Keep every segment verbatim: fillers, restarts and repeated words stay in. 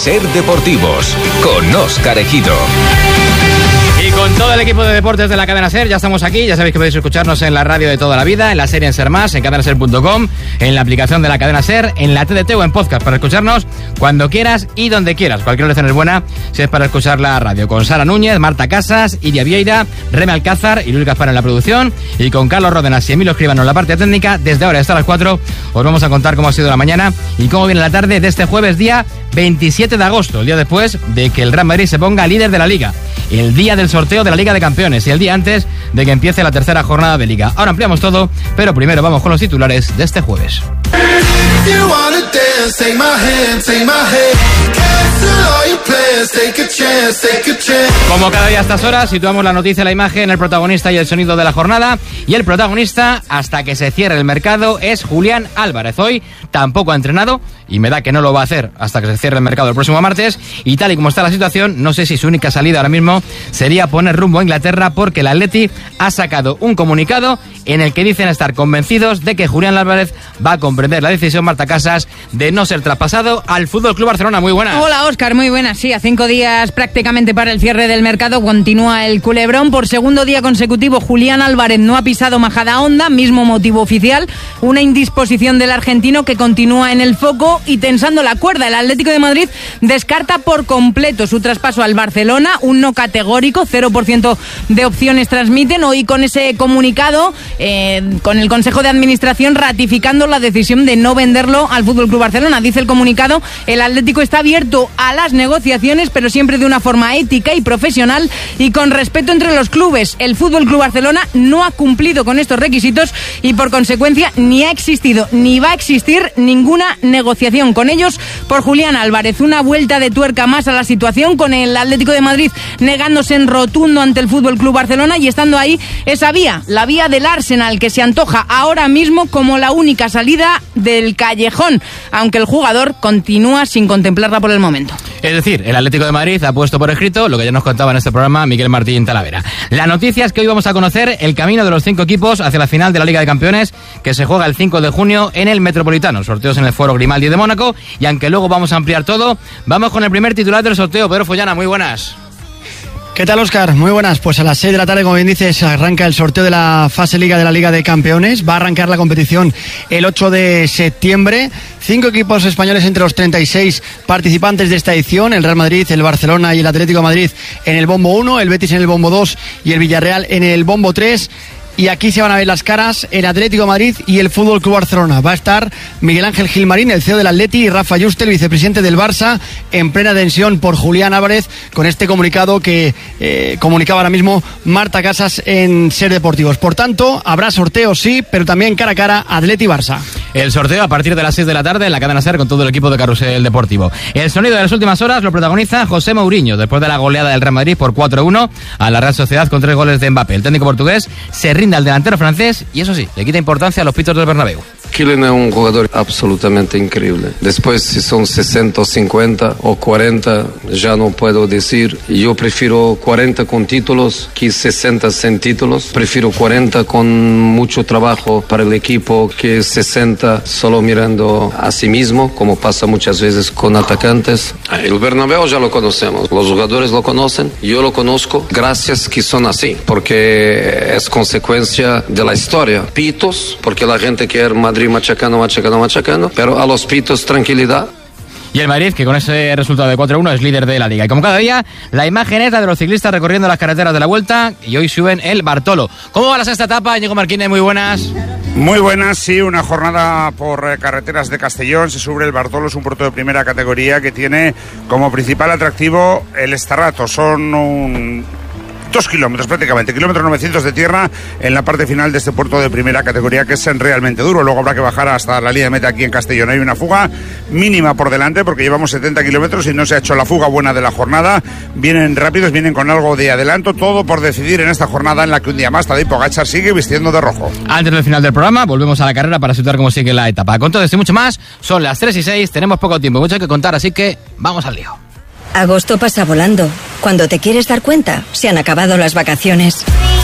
Ser Deportivos, con Óscar Ejido. Y con todo el equipo de deportes de la cadena SER, ya estamos aquí. Ya sabéis que podéis escucharnos en la radio de toda la vida, en la serie en Ser Más, en cadena ser punto com, en la aplicación de la cadena SER, en la T D T o en podcast, para escucharnos cuando quieras y donde quieras. Cualquier oración es buena si es para escuchar la radio. Con Sara Núñez, Marta Casas, Iria Vieira, Reme Alcázar y Luis Gaspar en la producción, y con Carlos Ródenas y Emilio Escribano en la parte técnica. Desde ahora hasta las cuatro os vamos a contar cómo ha sido la mañana y cómo viene la tarde de este jueves, día veintisiete de agosto, el día después de que el Real Madrid se ponga líder de la Liga, el día del sorteo de la Liga de Campeones y el día antes de que empiece la tercera jornada de Liga. Ahora ampliamos todo, pero primero vamos con los titulares de este jueves. Como cada día a estas horas, situamos la noticia, la imagen, el protagonista y el sonido de la jornada. Y el protagonista, hasta que se cierre el mercado, es Julián Álvarez. Hoy tampoco ha entrenado y me da que no lo va a hacer hasta que se cierre el mercado el próximo martes. Y tal y como está la situación, no sé si su única salida ahora mismo sería poner rumbo a Inglaterra, porque el Atleti ha sacado un comunicado en el que dicen estar convencidos de que Julián Álvarez va a comprender la decisión, Marta Casas, de no ser traspasado al F C Barcelona. Muy buenas. Hola, Óscar, muy buenas. Sí, a cinco días prácticamente para el cierre del mercado continúa el culebrón. Por segundo día consecutivo, Julián Álvarez no ha pisado Majadahonda, mismo motivo oficial, una indisposición del argentino que continúa en el foco y tensando la cuerda. El Atlético de Madrid descarta por completo su traspaso al Barcelona, un no categórico, cero por ciento de opciones transmiten. Hoy con ese comunicado, eh, con el Consejo de Administración ratificando la decisión de no venderlo al F C Barcelona. Dice el comunicado, el Atlético está abierto a las negociaciones, pero siempre de una forma ética y profesional y con respeto entre los clubes. El F C Barcelona no ha cumplido con estos requisitos y por consecuencia ni ha existido ni va a existir ninguna negociación con ellos por Julián Álvarez. Una vuelta de tuerca más a la situación, con el Atlético de Madrid negándose en rotundo ante el F C Barcelona y estando ahí esa vía, la vía del Arsenal, que se antoja ahora mismo como la única salida del callejón, aunque el jugador continúa sin contemplarla por el momento. Es decir, el Atlético de Madrid ha puesto por escrito lo que ya nos contaba en este programa Miguel Martín Talavera. La noticia es que hoy vamos a conocer el camino de los cinco equipos hacia la final de la Liga de Campeones, que se juega el cinco de junio en el Metropolitano. Sorteos en el Foro Grimaldi de Mónaco, y aunque luego vamos a ampliar todo, vamos con el primer titular del sorteo. Pedro Follana, muy buenas. ¿Qué tal, Óscar? Muy buenas. Pues a las seis de la tarde, como bien dices, arranca el sorteo de la fase Liga de la Liga de Campeones. Va a arrancar la competición el ocho de septiembre. Cinco equipos españoles entre los treinta y seis participantes de esta edición: el Real Madrid, el Barcelona y el Atlético de Madrid en el bombo uno, el Betis en el bombo dos y el Villarreal en el bombo tres. Y aquí se van a ver las caras el Atlético de Madrid y el F C Barcelona. Va a estar Miguel Ángel Gilmarín, el C E O del Atleti, y Rafa Juste, el vicepresidente del Barça, en plena tensión por Julián Álvarez, con este comunicado que eh, comunicaba ahora mismo Marta Casas en Ser Deportivos. Por tanto, habrá sorteo, sí, pero también cara a cara Atleti-Barça. El sorteo a partir de las seis de la tarde en la cadena SER con todo el equipo de Carrusel Deportivo. El sonido de las últimas horas lo protagoniza José Mourinho, después de la goleada del Real Madrid por cuatro uno a la Real Sociedad con tres goles de Mbappé. El técnico portugués se rinde al delantero francés y, eso sí, le quita importancia a los pitos del Bernabéu. Kylian es un jugador absolutamente increíble. Después, si son sesenta, cincuenta o cuarenta, ya no puedo decir. Yo prefiero cuarenta con títulos que sesenta sin títulos. Prefiero cuarenta con mucho trabajo para el equipo que sesenta solo mirando a sí mismo, como pasa muchas veces con atacantes. El Bernabéu ya lo conocemos, los jugadores lo conocen, yo lo conozco, gracias que son así, porque es consecuencia de la historia. Pitos, porque la gente quiere Madrid machacando, machacando, machacando, pero a los pitos tranquilidad. Y el Madrid, que con ese resultado de cuatro uno es líder de la Liga. Y como cada día, la imagen es la de los ciclistas recorriendo las carreteras de la Vuelta, y hoy suben el Bartolo. ¿Cómo va la sexta etapa, Íñigo Marquínez? Muy buenas. Muy buenas, sí, una jornada por eh, carreteras de Castellón. Se sube el Bartolo, es un puerto de primera categoría que tiene como principal atractivo el Estarrato. Son un... dos kilómetros prácticamente, kilómetro novecientos de tierra en la parte final de este puerto de primera categoría, que es realmente duro. Luego habrá que bajar hasta la línea de meta aquí en Castellón. Hay una fuga mínima por delante porque llevamos setenta kilómetros y no se ha hecho la fuga buena de la jornada. Vienen rápidos, vienen con algo de adelanto, todo por decidir en esta jornada en la que un día más Tadej Pogačar sigue vistiendo de rojo. Antes del final del programa volvemos a la carrera para situar cómo sigue la etapa. Con todo esto y mucho más, son las tres y seis, tenemos poco tiempo, mucho que contar, así que vamos al lío. Agosto pasa volando. Cuando te quieres dar cuenta, se han acabado las vacaciones.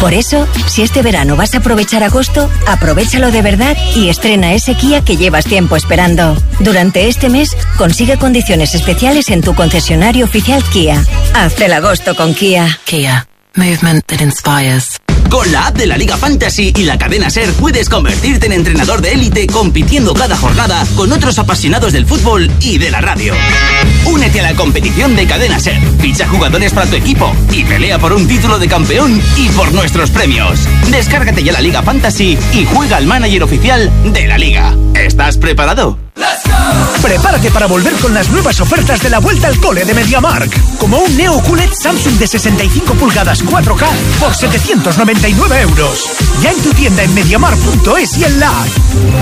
Por eso, si este verano vas a aprovechar agosto, aprovéchalo de verdad y estrena ese Kia que llevas tiempo esperando. Durante este mes, consigue condiciones especiales en tu concesionario oficial Kia. Haz el agosto con Kia. Kia. Movement that inspires. Con la app de la Liga Fantasy y la cadena SER puedes convertirte en entrenador de élite compitiendo cada jornada con otros apasionados del fútbol y de la radio. Únete a la competición de cadena SER, ficha jugadores para tu equipo y pelea por un título de campeón y por nuestros premios. Descárgate ya la Liga Fantasy y juega al manager oficial de la Liga. ¿Estás preparado? Prepárate para volver con las nuevas ofertas de la vuelta al cole de MediaMarkt, como un Neo Q L E D Samsung de sesenta y cinco pulgadas cuatro K por setecientos noventa y nueve euros. Ya en tu tienda en mediamarkt punto es y en la app.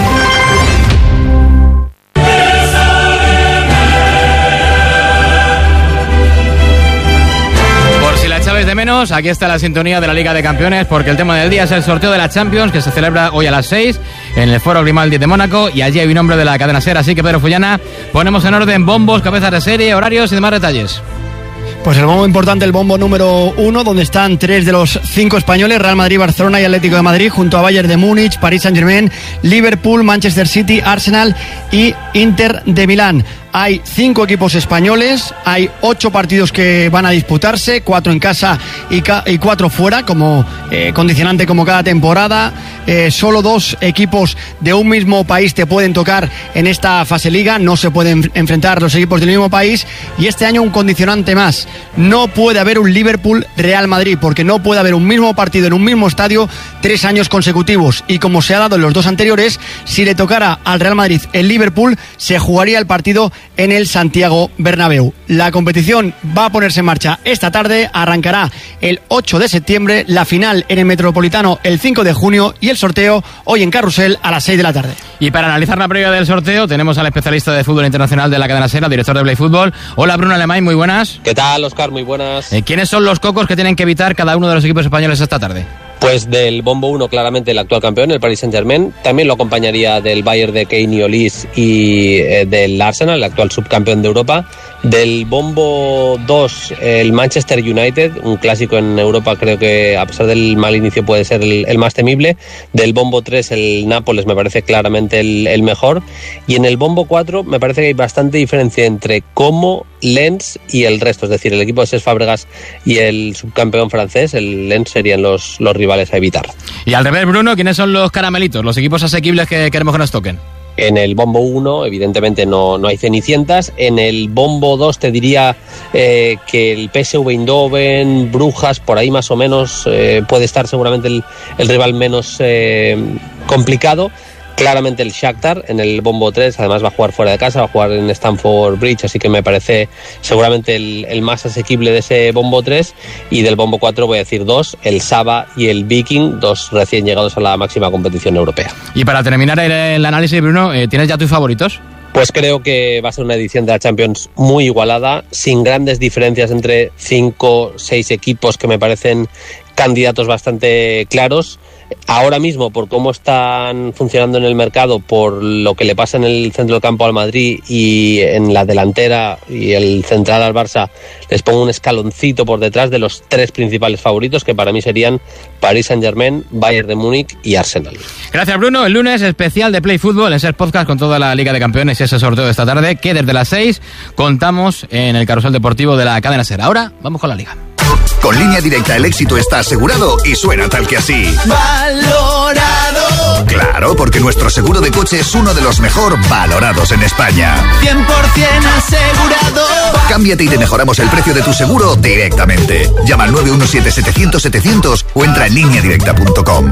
¿Sabes de menos? Aquí está la sintonía de la Liga de Campeones, porque el tema del día es el sorteo de la Champions, que se celebra hoy a las seis en el Foro Grimaldi de Mónaco, y allí hay un nombre de la cadena SER. Así que, Pedro Fullana, ponemos en orden bombos, cabezas de serie, horarios y demás detalles. Pues el bombo importante, el bombo número uno, donde están tres de los cinco españoles: Real Madrid, Barcelona y Atlético de Madrid, junto a Bayern de Múnich, Paris Saint-Germain, Liverpool, Manchester City, Arsenal y Inter de Milán. Hay cinco equipos españoles, hay ocho partidos que van a disputarse, cuatro en casa y, ca- y cuatro fuera, como eh, condicionante como cada temporada. Eh, solo dos equipos de un mismo país te pueden tocar en esta fase liga, no se pueden enfrentar los equipos del mismo país. Y este año un condicionante más: no puede haber un Liverpool-Real Madrid, porque no puede haber un mismo partido en un mismo estadio tres años consecutivos. Y como se ha dado en los dos anteriores, si le tocara al Real Madrid el Liverpool, se jugaría el partido en el Santiago Bernabéu. La competición va a ponerse en marcha esta tarde, arrancará el ocho de septiembre, la final en el Metropolitano el cinco de junio y el sorteo hoy en Carrusel a las seis de la tarde. Y para analizar la previa del sorteo tenemos al especialista de fútbol internacional de la cadena SER, director de Play Fútbol. Hola, Bruno Alemán, muy buenas. ¿Qué tal, Óscar? Muy buenas. Eh, ¿Quiénes son los cocos que tienen que evitar cada uno de los equipos españoles esta tarde? Pues del bombo uno, claramente el actual campeón, el Paris Saint-Germain. También lo acompañaría del Bayern de Kane Olis y eh, del Arsenal, el actual subcampeón de Europa. Del bombo dos, el Manchester United, un clásico en Europa, creo que a pesar del mal inicio puede ser el, el más temible. Del bombo tres, el Nápoles, me parece claramente el, el mejor. Y en el bombo cuatro me parece que hay bastante diferencia entre Como, Lens y el resto, es decir, el equipo de Cesc Fábregas y el subcampeón francés, el Lens, serían los, los rivales a evitar. Y al revés, Bruno, ¿quiénes son los caramelitos, los equipos asequibles que queremos que nos toquen? En el bombo uno, evidentemente, no, no hay cenicientas. En el bombo dos te diría eh, que el P S V Eindhoven, Brujas, por ahí más o menos eh, puede estar seguramente el, el rival menos eh, complicado. Claramente el Shakhtar en el bombo tres, además va a jugar fuera de casa, va a jugar en Stamford Bridge, así que me parece seguramente el, el más asequible de ese bombo tres. Y del bombo cuatro voy a decir dos, el Saba y el Viking, dos recién llegados a la máxima competición europea. Y para terminar el, el análisis, Bruno, eh, ¿tienes ya tus favoritos? Pues creo que va a ser una edición de la Champions muy igualada, sin grandes diferencias entre cinco, seis equipos que me parecen candidatos bastante claros. Ahora mismo, por cómo están funcionando en el mercado, por lo que le pasa en el centro del campo al Madrid y en la delantera y el central al Barça, les pongo un escaloncito por detrás de los tres principales favoritos, que para mí serían Paris Saint-Germain, Bayern de Múnich y Arsenal. Gracias, Bruno. El lunes especial de Play Fútbol en SER Podcast con toda la Liga de Campeones y ese sorteo de esta tarde, que desde las seis contamos en el carrusel deportivo de la cadena SER. Ahora vamos con la Liga. Con Línea Directa el éxito está asegurado y suena tal que así. ¡Valorado! Claro, porque nuestro seguro de coche es uno de los mejor valorados en España. cien por ciento asegurado. Cámbiate y te mejoramos el precio de tu seguro directamente. Llama al nueve uno siete, setecientos, setecientos o entra en línea directa punto com.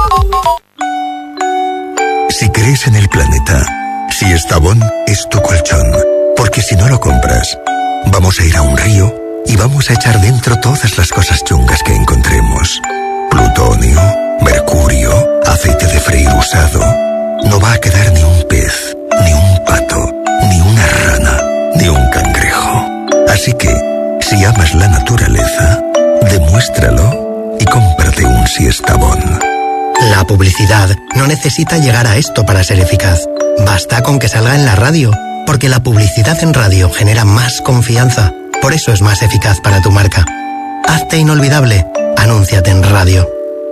Si crees en el planeta, Siestabón es tu colchón. Porque si no lo compras, vamos a ir a un río y vamos a echar dentro todas las cosas chungas que encontremos. Plutonio, mercurio, aceite de freír usado. No va a quedar ni un pez, ni un pato, ni una rana, ni un cangrejo. Así que, si amas la naturaleza, demuéstralo y cómprate un Siestabón. La publicidad no necesita llegar a esto para ser eficaz. Basta con que salga en la radio, porque la publicidad en radio genera más confianza. Por eso es más eficaz para tu marca. Hazte inolvidable. Anúnciate en radio.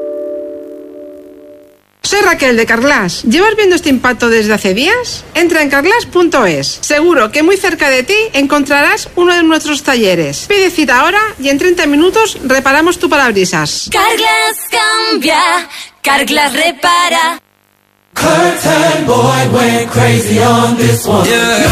Raquel de Carglass. ¿Llevas viendo este impacto desde hace días? Entra en carglass punto es. Seguro que muy cerca de ti encontrarás uno de nuestros talleres. Pide cita ahora y en treinta minutos reparamos tu parabrisas. Carglass cambia, Carglass repara. Curtain boy went crazy on this one. Yeah.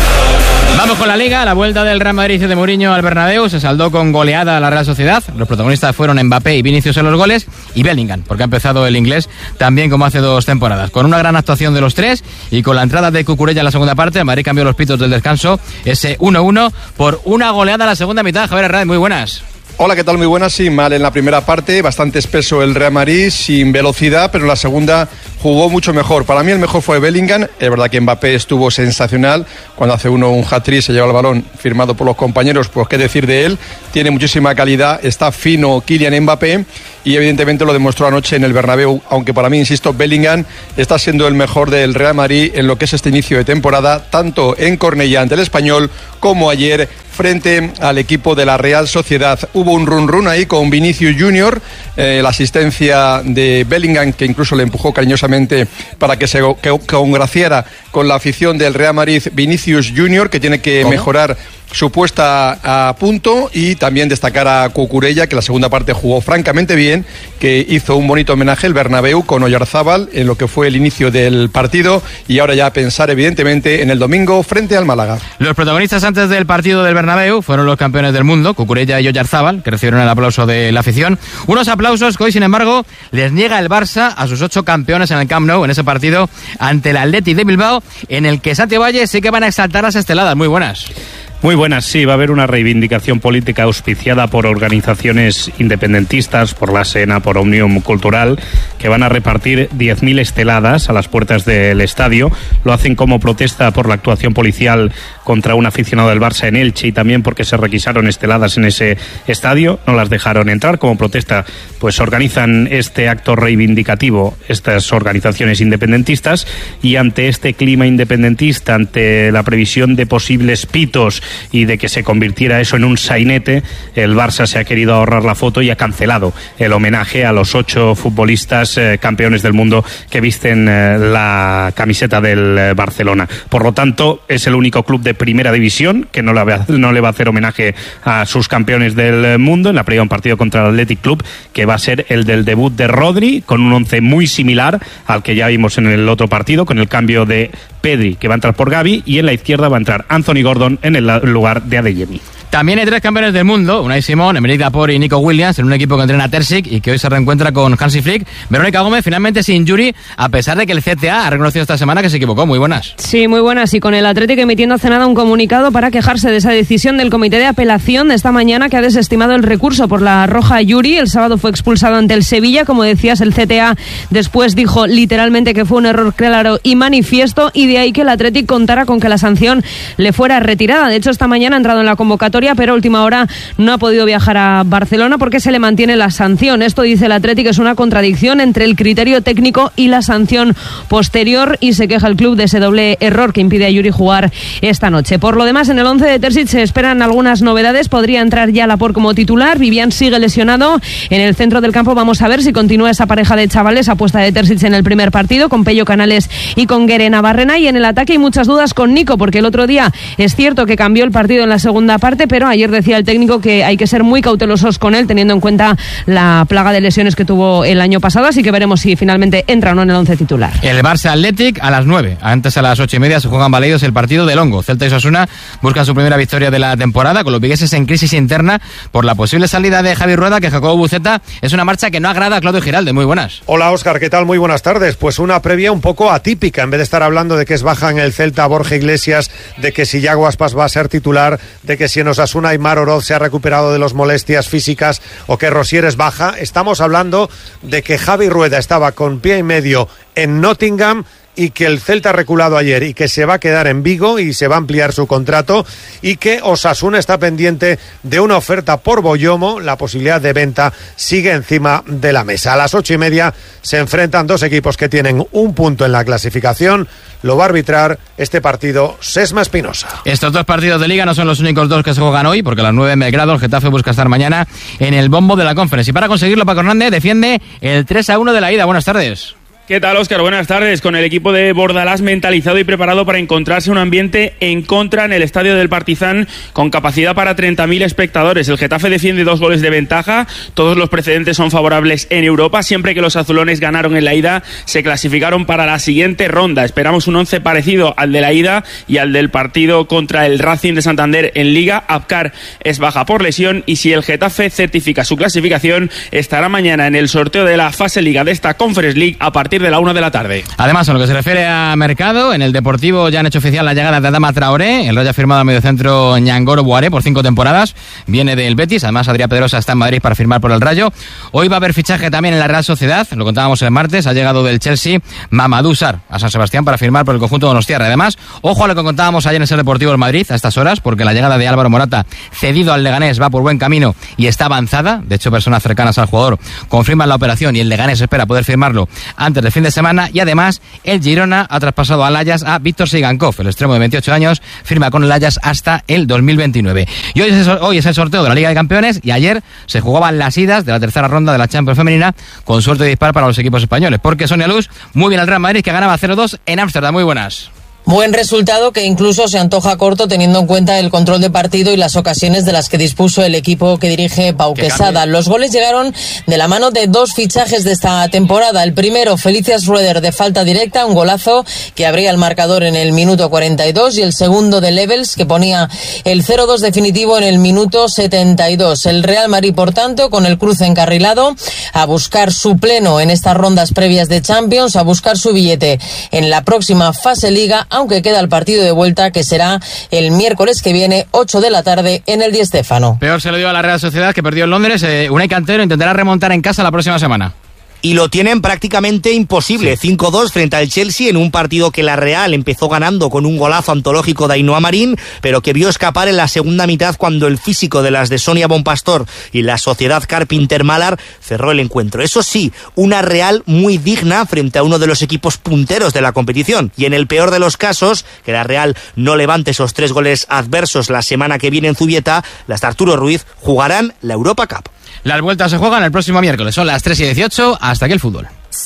Vamos con la Liga, la vuelta del Real Madrid de Mourinho al Bernabéu se saldó con goleada a la Real Sociedad. Los protagonistas fueron Mbappé y Vinicius en los goles y Bellingham, porque ha empezado el inglés también como hace dos temporadas. Con una gran actuación de los tres y con la entrada de Cucurella en la segunda parte, Madrid cambió los pitos del descanso, ese uno uno por una goleada en la segunda mitad. Javier Hernández, muy buenas. Hola, ¿qué tal? Muy buenas. Sí, mal en la primera parte, bastante espeso el Real Madrid, sin velocidad, pero en la segunda jugó mucho mejor. Para mí el mejor fue Bellingham. Es verdad que Mbappé estuvo sensacional. Cuando hace uno un hat-trick, se lleva el balón firmado por los compañeros, pues qué decir de él. Tiene muchísima calidad, está fino Kylian Mbappé y evidentemente lo demostró anoche en el Bernabéu, aunque para mí, insisto, Bellingham está siendo el mejor del Real Madrid en lo que es este inicio de temporada, tanto en Cornellá ante el Español como ayer frente al equipo de la Real Sociedad. Hubo un run-run ahí con Vinicius Junior, eh, la asistencia de Bellingham, que incluso le empujó cariñosamente para que se que, congraciara con la afición del Real Madrid. Vinicius Junior, que tiene que ¿Cómo? mejorar su puesta a punto, y también destacar a Cucurella, que la segunda parte jugó francamente bien, que hizo un bonito homenaje el Bernabéu con Oyarzábal en lo que fue el inicio del partido, y ahora ya a pensar evidentemente en el domingo frente al Málaga. Los protagonistas antes del partido del Bernabéu fueron los campeones del mundo, Cucurella y Oyarzábal, que recibieron el aplauso de la afición. Unos aplausos que hoy, sin embargo, les niega el Barça a sus ocho campeones en el Camp Nou, en ese partido ante el Athletic de Bilbao, en el que Santi Valle sí que van a exaltar las esteladas. Muy buenas. Muy buenas, sí, va a haber una reivindicación política auspiciada por organizaciones independentistas, por la Sena, por Òmnium Cultural, que van a repartir diez mil esteladas a las puertas del estadio. Lo hacen como protesta por la actuación policial contra un aficionado del Barça en Elche y también porque se requisaron esteladas en ese estadio, no las dejaron entrar. Como protesta, pues organizan este acto reivindicativo estas organizaciones independentistas, y ante este clima independentista, ante la previsión de posibles pitos y de que se convirtiera eso en un sainete, el Barça se ha querido ahorrar la foto y ha cancelado el homenaje a los ocho futbolistas eh, campeones del mundo que visten eh, la camiseta del eh, Barcelona. Por lo tanto, es el único club de primera división que no le, va, no le va a hacer homenaje a sus campeones del mundo en la previa un partido contra el Athletic Club, que va a ser el del debut de Rodri, con un once muy similar al que ya vimos en el otro partido, con el cambio de Pedri, que va a entrar por Gavi, y en la izquierda va a entrar Anthony Gordon en el lugar de Adeyemi. También hay tres campeones del mundo, Unai Simón, Emerick Laporte y Nico Williams, en un equipo que entrena a Terzic y que hoy se reencuentra con Hansi Flick. Verónica Gómez finalmente sin Yuri, a pesar de que el C T A ha reconocido esta semana que se equivocó. Muy buenas. Sí, muy buenas, y con el Atlético emitiendo hace nada un comunicado para quejarse de esa decisión del Comité de Apelación de esta mañana, que ha desestimado el recurso por la roja a Yuri. El sábado fue expulsado ante el Sevilla, como decías, el C T A después dijo literalmente que fue un error claro y manifiesto, y de ahí que el Atlético contara con que la sanción le fuera retirada. De hecho, esta mañana ha entrado en la convocatoria, pero a última hora no ha podido viajar a Barcelona porque se le mantiene la sanción. Esto, dice el Atlético, es una contradicción entre el criterio técnico y la sanción posterior, y se queja el club de ese doble error que impide a Yuri jugar esta noche. Por lo demás, en el once de Terzic se esperan algunas novedades. Podría entrar ya Laporte como titular. Vivian sigue lesionado. En el centro del campo vamos a ver si continúa esa pareja de chavales apuesta de Terzic en el primer partido, con Pello Canales y con Guere Navarrena. Y en el ataque hay muchas dudas con Nico, porque el otro día es cierto que cambió el partido en la segunda parte, pero ayer decía el técnico que hay que ser muy cautelosos con él, teniendo en cuenta la plaga de lesiones que tuvo el año pasado, así que veremos si finalmente entra o no en el once titular. El Barça Athletic a las nueve, antes a las ocho y media se juegan Baleidos el partido de Longo. Celta y Osasuna buscan su primera victoria de la temporada, con los vigueses en crisis interna por la posible salida de Javi Rueda, que Jacobo Buceta es una marcha que no agrada a Claudio Giralde. Muy buenas. Hola Óscar, ¿qué tal? Muy buenas tardes. Pues una previa un poco atípica, en vez de estar hablando de que es baja en el Celta Borja Iglesias, de que si Yago Aspas va a ser titular, de que si en Osasuna Aimar Oroz se ha recuperado de las molestias físicas o que Rosier es baja, estamos hablando de que Javi Rueda estaba con pie y medio en Nottingham y que el Celta ha reculado ayer y que se va a quedar en Vigo y se va a ampliar su contrato, y que Osasuna está pendiente de una oferta por Boyomo. La posibilidad de venta sigue encima de la mesa. A las ocho y media se enfrentan dos equipos que tienen un punto en la clasificación. Lo va a arbitrar este partido Sesma Espinosa. Estos dos partidos de Liga no son los únicos dos que se juegan hoy, porque a las nueve en Belgrado el Getafe busca estar mañana en el bombo de la Conference. Y para conseguirlo, Paco Hernández defiende el tres a uno de la ida. Buenas tardes. ¿Qué tal, Óscar? Buenas tardes. Con el equipo de Bordalás mentalizado y preparado para encontrarse un ambiente en contra en el estadio del Partizan con capacidad para treinta mil espectadores. El Getafe defiende dos goles de ventaja. Todos los precedentes son favorables en Europa. Siempre que los azulones ganaron en la ida, se clasificaron para la siguiente ronda. Esperamos un once parecido al de la ida y al del partido contra el Racing de Santander en Liga. Abkar es baja por lesión y si el Getafe certifica su clasificación, estará mañana en el sorteo de la fase Liga de esta Conference League a partir de la una de la tarde. Además, en lo que se refiere a mercado, en el Deportivo ya han hecho oficial la llegada de Adama Traoré. El Rayo ha firmado al mediocentro Ñangoro Boaré por cinco temporadas. Viene del Betis. Además, Adrián Pedrosa está en Madrid para firmar por el Rayo. Hoy va a haber fichaje también en la Real Sociedad. Lo contábamos el martes. Ha llegado del Chelsea Mamadou Sarr a San Sebastián para firmar por el conjunto de Donostiarra. Además, ojo a lo que contábamos ayer en el Deportivo del Madrid a estas horas, porque la llegada de Álvaro Morata, cedido al Leganés, va por buen camino y está avanzada. De hecho, personas cercanas al jugador confirman la operación y el Leganés espera poder firmarlo antes del fin de semana. Y además, el Girona ha traspasado al Ajax a Víctor Sigankov, el extremo de veintiocho años, firma con el Ajax hasta el dos mil veintinueve. Y hoy es, el, hoy es el sorteo de la Liga de Campeones y ayer se jugaban las idas de la tercera ronda de la Champions femenina con suerte de dispar para los equipos españoles, porque Sonia Luz, muy bien al Real Madrid que ganaba cero dos en Ámsterdam. Muy buenas. Buen resultado que incluso se antoja corto teniendo en cuenta el control de partido y las ocasiones de las que dispuso el equipo que dirige Pau Quesada. Los goles llegaron de la mano de dos fichajes de esta temporada. El primero, Felicias Rueder de falta directa, un golazo que abría el marcador en el minuto cuarenta y dos, y el segundo de Levels que ponía el cero dos definitivo en el minuto setenta y dos. El Real Madrid, por tanto, con el cruce encarrilado, a buscar su pleno en estas rondas previas de Champions, a buscar su billete en la próxima fase Liga, aunque queda el partido de vuelta que será el miércoles que viene, ocho de la tarde, en el Di Stéfano. Peor se lo dio a la Real Sociedad, que perdió en Londres. Eh, Unai Cantero intentará remontar en casa la próxima semana. Y lo tienen prácticamente imposible. Sí. cinco dos frente al Chelsea en un partido que la Real empezó ganando con un golazo antológico de Ainhoa Marín, pero que vio escapar en la segunda mitad cuando el físico de las de Sonia Bonpastor y la Sociedad Carpinter Malar cerró el encuentro. Eso sí, una Real muy digna frente a uno de los equipos punteros de la competición. Y en el peor de los casos, que la Real no levante esos tres goles adversos la semana que viene en Zubieta, las de Arturo Ruiz jugarán la Europa Cup. Las vueltas se juegan el próximo miércoles, son las tres y dieciocho, hasta aquí el fútbol.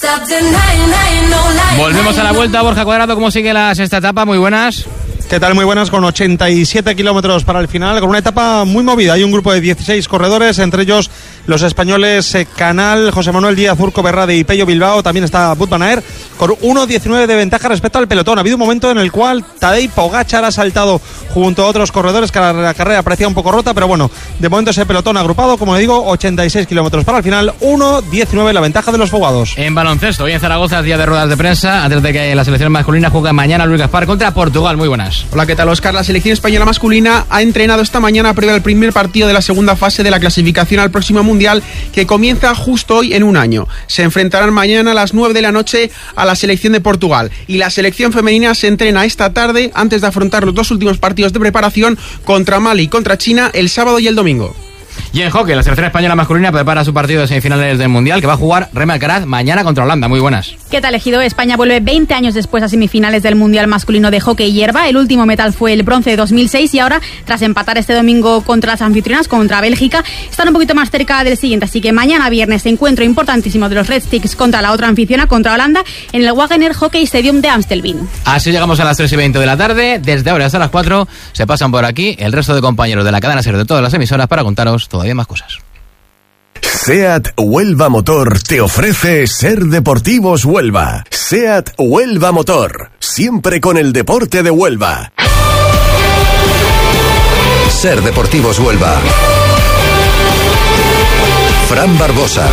Volvemos a la vuelta. Borja Cuadrado, ¿cómo sigue la sexta etapa? Muy buenas. ¿Qué tal? Muy buenas, con ochenta y siete kilómetros para el final, con una etapa muy movida. Hay un grupo de dieciséis corredores, entre ellos los españoles eh, Canal, José Manuel Díaz, Urco Berrade y Pello Bilbao. También está Wout van Aert, con uno diecinueve de ventaja respecto al pelotón. Ha habido un momento en el cual Tadej Pogačar ha saltado junto a otros corredores, que la carrera parecía un poco rota, pero bueno, de momento ese pelotón agrupado, como digo, ochenta y seis kilómetros para el final, uno diecinueve la ventaja de los fogados. En baloncesto, hoy en Zaragoza, día de ruedas de prensa, antes de que la selección masculina juegue mañana Luis Gaspar contra Portugal. Muy buenas. Hola, ¿qué tal, Óscar? La selección española masculina ha entrenado esta mañana previo al primer partido de la segunda fase de la clasificación al próximo Mundial, que comienza justo hoy en un año. Se enfrentarán mañana a las nueve de la noche a la selección de Portugal, y la selección femenina se entrena esta tarde antes de afrontar los dos últimos partidos de preparación contra Mali y contra China el sábado y el domingo. Y en hockey, la selección española masculina prepara su partido de semifinales del Mundial, que va a jugar Remy Alcaraz mañana contra Holanda. Muy buenas. ¿Qué tal, Ejido? España vuelve veinte años después a semifinales del Mundial masculino de hockey hierba. El último metal fue el bronce de dos mil seis y ahora, tras empatar este domingo contra las anfitrionas, contra Bélgica, están un poquito más cerca del siguiente. Así que mañana viernes, encuentro importantísimo de los Red Sticks contra la otra anfitriona, contra Holanda, en el Wagener Hockey Stadium de Amstelveen. Así llegamos a las tres y veinte de la tarde. Desde ahora hasta las cuatro se pasan por aquí el resto de compañeros de la cadena SER de todas las emisoras para contaros todavía más cosas. SEAT Huelva Motor te ofrece Ser Deportivos Huelva. SEAT Huelva Motor, siempre con el deporte de Huelva. Ser Deportivos Huelva. Fran Barbosa.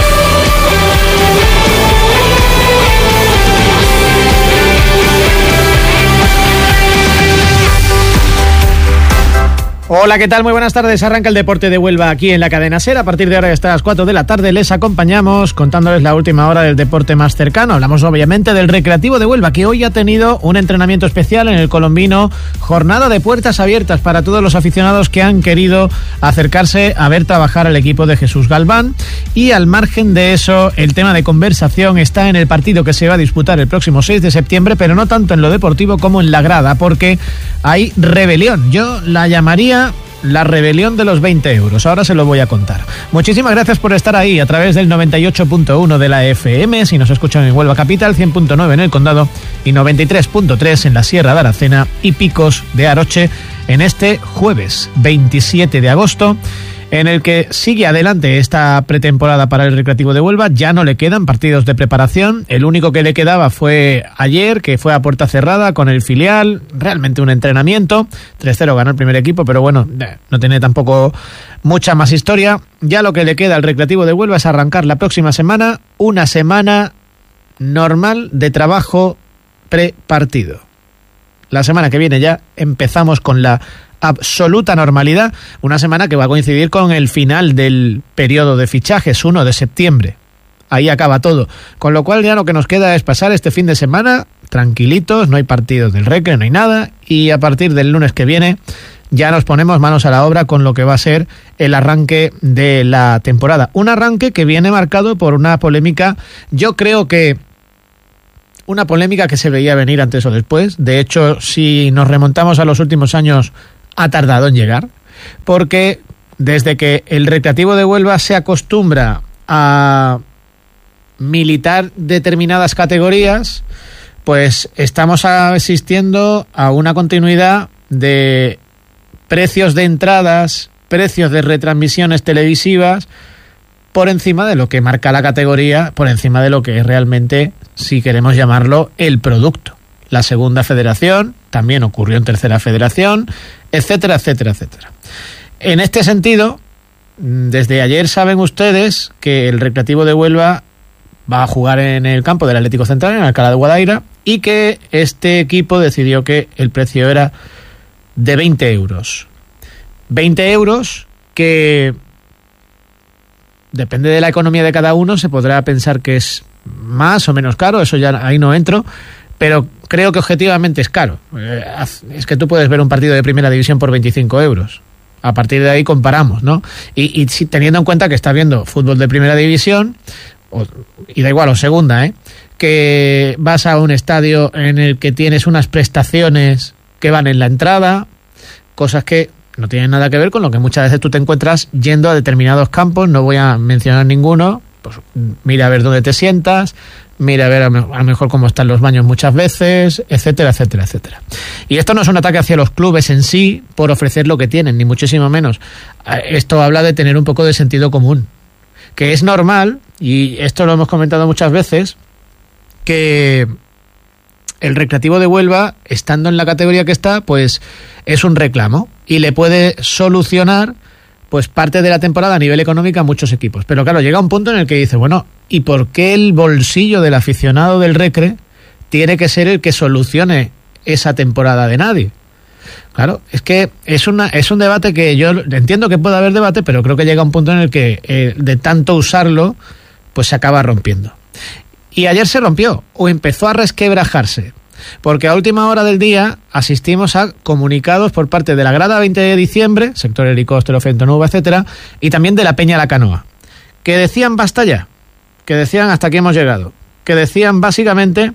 Hola, ¿qué tal? Muy buenas tardes. Arranca el deporte de Huelva aquí en la cadena SER. A partir de ahora hasta las cuatro de la tarde les acompañamos contándoles la última hora del deporte más cercano. Hablamos obviamente del Recreativo de Huelva, que hoy ha tenido un entrenamiento especial en el Colombino, jornada de puertas abiertas para todos los aficionados que han querido acercarse a ver trabajar al equipo de Jesús Galván. Y al margen de eso, el tema de conversación está en el partido que se va a disputar el próximo seis de septiembre, pero no tanto en lo deportivo como en la grada, porque hay rebelión. Yo la llamaría la rebelión de los veinte euros. Ahora se lo voy a contar. Muchísimas gracias por estar ahí a través del noventa y ocho punto uno de la F M, si nos escuchan en Huelva Capital, cien punto nueve en el Condado y noventa y tres punto tres en la Sierra de Aracena y Picos de Aroche en este jueves veintisiete de agosto, en el que sigue adelante esta pretemporada para el Recreativo de Huelva. Ya no le quedan partidos de preparación. El único que le quedaba fue ayer, que fue a puerta cerrada con el filial. Realmente un entrenamiento. tres cero ganó el primer equipo, pero bueno, no tiene tampoco mucha más historia. Ya lo que le queda al Recreativo de Huelva es arrancar la próxima semana, una semana normal de trabajo prepartido. La semana que viene ya empezamos con la absoluta normalidad, una semana que va a coincidir con el final del periodo de fichajes, uno de septiembre. Ahí acaba todo, con lo cual ya lo que nos queda es pasar este fin de semana tranquilitos, no hay partidos del Recre, no hay nada, y a partir del lunes que viene ya nos ponemos manos a la obra con lo que va a ser el arranque de la temporada. Un arranque que viene marcado por una polémica, yo creo que una polémica que se veía venir antes o después. De hecho, si nos remontamos a los últimos años, ha tardado en llegar, porque desde que el Recreativo de Huelva se acostumbra a militar determinadas categorías, pues estamos asistiendo a una continuidad de precios de entradas, precios de retransmisiones televisivas, por encima de lo que marca la categoría, por encima de lo que es realmente, si queremos llamarlo, el producto. La segunda federación, también ocurrió en tercera federación, etcétera, etcétera, etcétera. En este sentido, desde ayer saben ustedes que el Recreativo de Huelva va a jugar en el campo del Atlético Central, en Alcalá de Guadaira, y que este equipo decidió que el precio era de veinte euros. veinte euros que, depende de la economía de cada uno, se podrá pensar que es más o menos caro, eso ya ahí no entro, pero creo que objetivamente es caro. Es que tú puedes ver un partido de primera división por veinticinco euros. A partir de ahí comparamos, ¿no? Y, y si, teniendo en cuenta que está viendo fútbol de primera división, o, y da igual, o segunda, ¿eh? Que vas a un estadio en el que tienes unas prestaciones que van en la entrada, cosas que no tienen nada que ver con lo que muchas veces tú te encuentras yendo a determinados campos, no voy a mencionar ninguno, pues mira a ver dónde te sientas, mira a ver a lo mejor cómo están los baños muchas veces, etcétera, etcétera, etcétera. Y esto no es un ataque hacia los clubes en sí por ofrecer lo que tienen, ni muchísimo menos. Esto habla de tener un poco de sentido común, que es normal, y esto lo hemos comentado muchas veces, que el Recreativo de Huelva, estando en la categoría que está, pues es un reclamo y le puede solucionar pues parte de la temporada a nivel económico a muchos equipos. Pero claro, llega un punto en el que dice, bueno, ¿y por qué el bolsillo del aficionado del Recre tiene que ser el que solucione esa temporada de nadie? Claro, es que es una es un debate que yo entiendo que puede haber debate, pero creo que llega un punto en el que eh, de tanto usarlo, pues se acaba rompiendo. Y ayer se rompió, o empezó a resquebrajarse, porque a última hora del día asistimos a comunicados por parte de la Grada veinte de diciembre, sector helicóptero, Fentonuba, etcétera, y también de la Peña La Canoa, que decían basta ya, que decían hasta aquí hemos llegado, que decían básicamente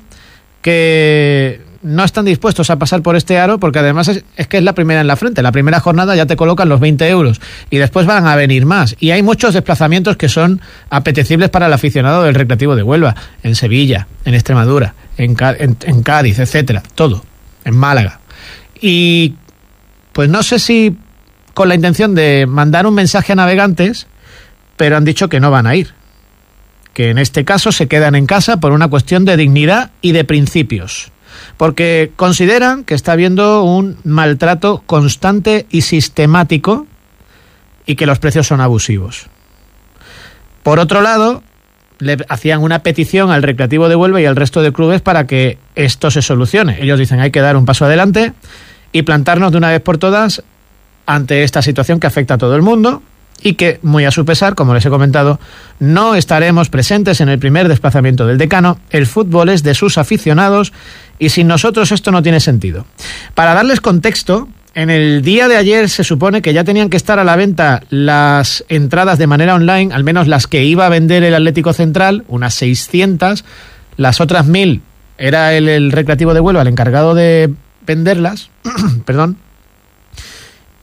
que no están dispuestos a pasar por este aro, porque además es, es que es la primera en la frente, la primera jornada ya te colocan los veinte euros y después van a venir más, y hay muchos desplazamientos que son apetecibles para el aficionado del Recreativo de Huelva, en Sevilla, en Extremadura, en, en, en Cádiz, etcétera, todo, en Málaga, y pues no sé si con la intención de mandar un mensaje a navegantes, pero han dicho que no van a ir, que en este caso se quedan en casa por una cuestión de dignidad y de principios, porque consideran que está habiendo un maltrato constante y sistemático y que los precios son abusivos. Por otro lado, le hacían una petición al Recreativo de Huelva y al resto de clubes para que esto se solucione. Ellos dicen hay que dar un paso adelante y plantarnos de una vez por todas ante esta situación que afecta a todo el mundo, y que, muy a su pesar, como les he comentado, no estaremos presentes en el primer desplazamiento del decano. El fútbol es de sus aficionados y sin nosotros esto no tiene sentido. Para darles contexto, en el día de ayer se supone que ya tenían que estar a la venta las entradas de manera online, al menos las que iba a vender el Atlético Central, unas seiscientas, las otras mil era el, el Recreativo de Huelva el encargado de venderlas, perdón.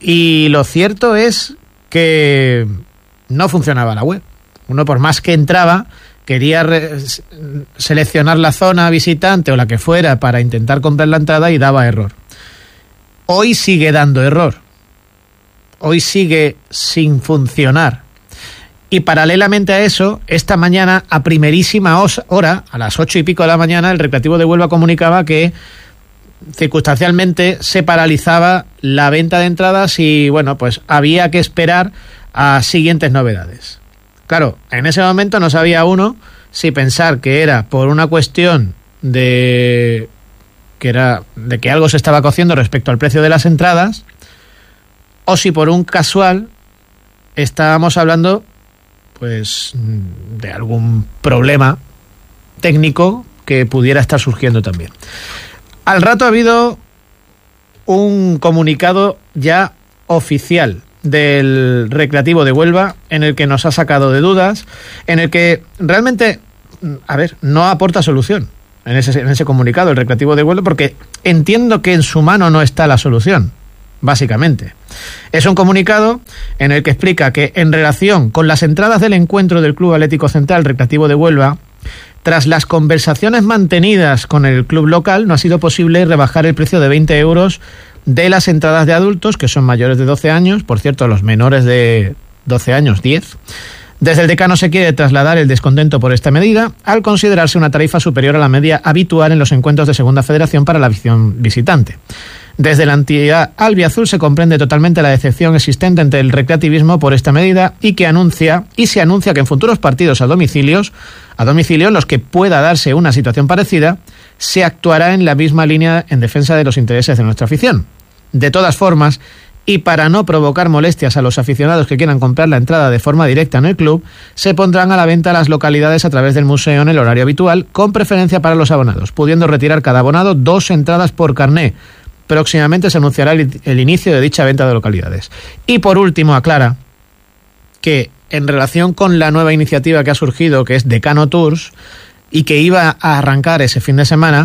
Y lo cierto es que no funcionaba la web. Uno, por más que entraba, quería re- seleccionar la zona visitante o la que fuera para intentar comprar la entrada y daba error. Hoy sigue dando error. Hoy sigue sin funcionar. Y paralelamente a eso, esta mañana, a primerísima hora, a las ocho y pico de la mañana, el Recreativo de Huelva comunicaba que circunstancialmente se paralizaba la venta de entradas y, bueno, pues había que esperar a siguientes novedades. Claro, en ese momento no sabía uno si pensar que era por una cuestión de que era de que algo se estaba cociendo respecto al precio de las entradas, o si por un casual estábamos hablando pues de algún problema técnico que pudiera estar surgiendo también. Al rato ha habido un comunicado ya oficial del Recreativo de Huelva en el que nos ha sacado de dudas, en el que realmente, a ver, no aporta solución en ese, en ese comunicado el Recreativo de Huelva, porque entiendo que en su mano no está la solución, básicamente. Es un comunicado en el que explica que en relación con las entradas del encuentro del Club Atlético Central Recreativo de Huelva, tras las conversaciones mantenidas con el club local, no ha sido posible rebajar el precio de veinte euros de las entradas de adultos, que son mayores de doce años, por cierto, los menores de doce años, diez. Desde el decano se quiere trasladar el descontento por esta medida, al considerarse una tarifa superior a la media habitual en los encuentros de Segunda Federación para la afición visitante. Desde la entidad albiazul se comprende totalmente la decepción existente entre el recreativismo por esta medida y que anuncia y se anuncia que en futuros partidos a domicilios, a domicilio en los que pueda darse una situación parecida, se actuará en la misma línea en defensa de los intereses de nuestra afición. De todas formas, y para no provocar molestias a los aficionados que quieran comprar la entrada de forma directa en el club, se pondrán a la venta las localidades a través del museo en el horario habitual, con preferencia para los abonados, pudiendo retirar cada abonado dos entradas por carné. Próximamente se anunciará el, el inicio de dicha venta de localidades. Y por último, aclara que en relación con la nueva iniciativa que ha surgido, que es Decano Tours, y que iba a arrancar ese fin de semana,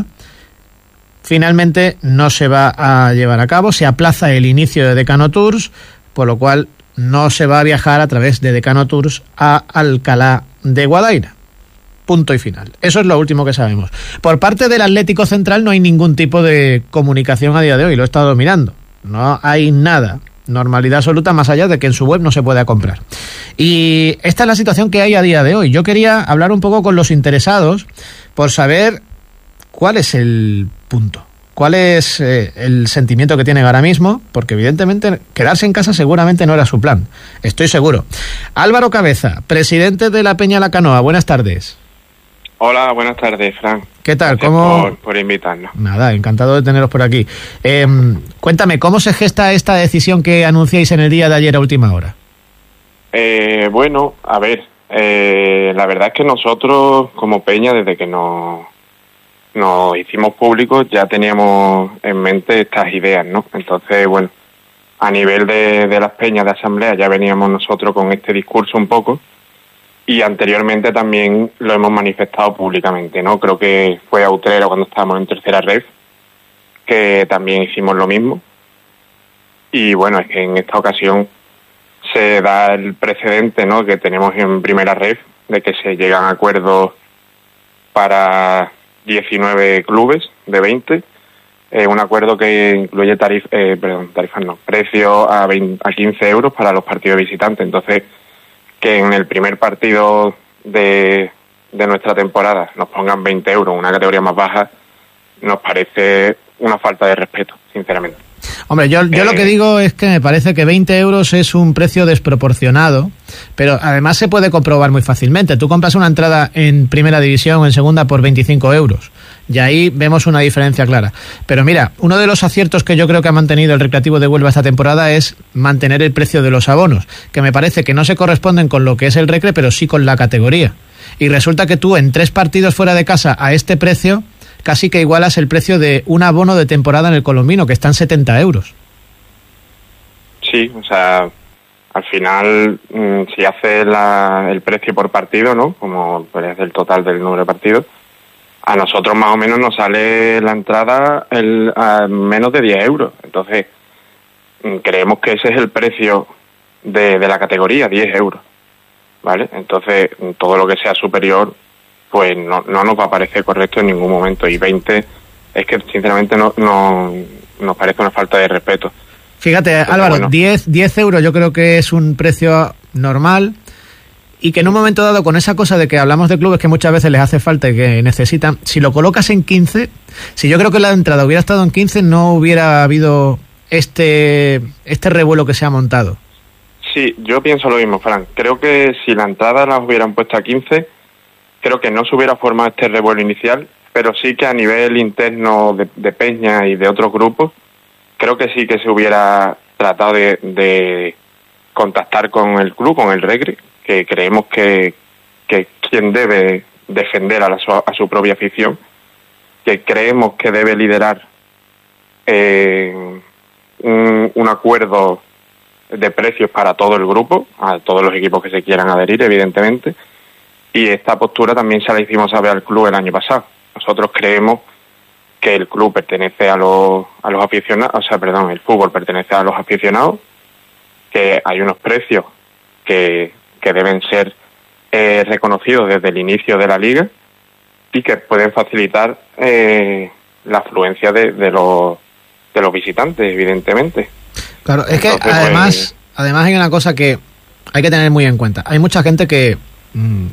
finalmente no se va a llevar a cabo, se aplaza el inicio de Decano Tours, por lo cual no se va a viajar a través de Decano Tours a Alcalá de Guadaira. Punto y final. Eso es lo último que sabemos. Por parte del Atlético Central no hay ningún tipo de comunicación a día de hoy, lo he estado mirando. No hay nada. Normalidad absoluta, más allá de que en su web no se pueda comprar. Y esta es la situación que hay a día de hoy. Yo quería hablar un poco con los interesados por saber cuál es el punto, cuál es eh, el sentimiento que tienen ahora mismo, porque evidentemente quedarse en casa seguramente no era su plan. Estoy seguro. Álvaro Cabeza, presidente de la Peña La Canoa, buenas tardes. Hola, buenas tardes, Fran. ¿Qué tal? Gracias ¿Cómo? Por, por invitarnos. Nada, encantado de teneros por aquí. Eh, cuéntame, ¿cómo se gesta esta decisión que anunciáis en el día de ayer a última hora? Eh, bueno, a ver, eh, la verdad es que nosotros, como Peña, desde que nos, nos hicimos públicos, ya teníamos en mente estas ideas, ¿no? Entonces, bueno, a nivel de, de las peñas de asamblea ya veníamos nosotros con este discurso un poco, y anteriormente también lo hemos manifestado públicamente, ¿no? Creo que fue a Utrera cuando estábamos en tercera red, que también hicimos lo mismo. Y bueno, es que en esta ocasión se da el precedente, ¿no?, que tenemos en primera red, de que se llegan a acuerdos para diecinueve clubes de veinte, eh, un acuerdo que incluye tarif eh, perdón, tarifas no, precios a, a quince euros para los partidos visitantes. Entonces, que en el primer partido de, de nuestra temporada nos pongan veinte euros, una categoría más baja, nos parece una falta de respeto, sinceramente. Hombre, yo, yo eh, lo que digo es que me parece que veinte euros es un precio desproporcionado, pero además se puede comprobar muy fácilmente. Tú compras una entrada en primera división o en segunda por veinticinco euros, y ahí vemos una diferencia clara. Pero mira, uno de los aciertos que yo creo que ha mantenido el Recreativo de Huelva esta temporada es mantener el precio de los abonos, que me parece que no se corresponden con lo que es el Recre, pero sí con la categoría. Y resulta que tú en tres partidos fuera de casa a este precio casi que igualas el precio de un abono de temporada en el Colombino, que está en setenta euros. Sí, o sea, al final, mmm, si haces la, el precio por partido, ¿no?, como es el total del número de partidos, a nosotros más o menos nos sale la entrada el, a menos de diez euros. Entonces, creemos que ese es el precio de, de la categoría, diez euros, ¿vale? Entonces, todo lo que sea superior, pues no, no nos va a parecer correcto en ningún momento, y veinte es que sinceramente no, no nos parece una falta de respeto. Fíjate, entonces, Álvaro, bueno, diez, diez euros yo creo que es un precio normal, y que en un momento dado, con esa cosa de que hablamos de clubes que muchas veces les hace falta y que necesitan, si lo colocas en quince, si yo creo que la entrada hubiera estado en quince, no hubiera habido este este revuelo que se ha montado. Sí, yo pienso lo mismo, Fran. Creo que si la entrada la hubieran puesto a quince, creo que no se hubiera formado este revuelo inicial, pero sí que a nivel interno de, de Peña y de otros grupos, creo que sí que se hubiera tratado de, de contactar con el club, con el Recre, que creemos que, que quien debe defender a, la, a su propia afición, que creemos que debe liderar eh, un, un acuerdo de precios para todo el grupo, a todos los equipos que se quieran adherir, evidentemente, y esta postura también se la hicimos saber al club el año pasado. Nosotros creemos que el club pertenece a los, a los aficionados, o sea, perdón, el fútbol pertenece a los aficionados, que hay unos precios que que deben ser eh, reconocidos desde el inicio de la liga y que pueden facilitar eh, la afluencia de, de los de los visitantes, evidentemente. Claro, es que Entonces, además pues, además hay una cosa que hay que tener muy en cuenta. Hay mucha gente que mmm,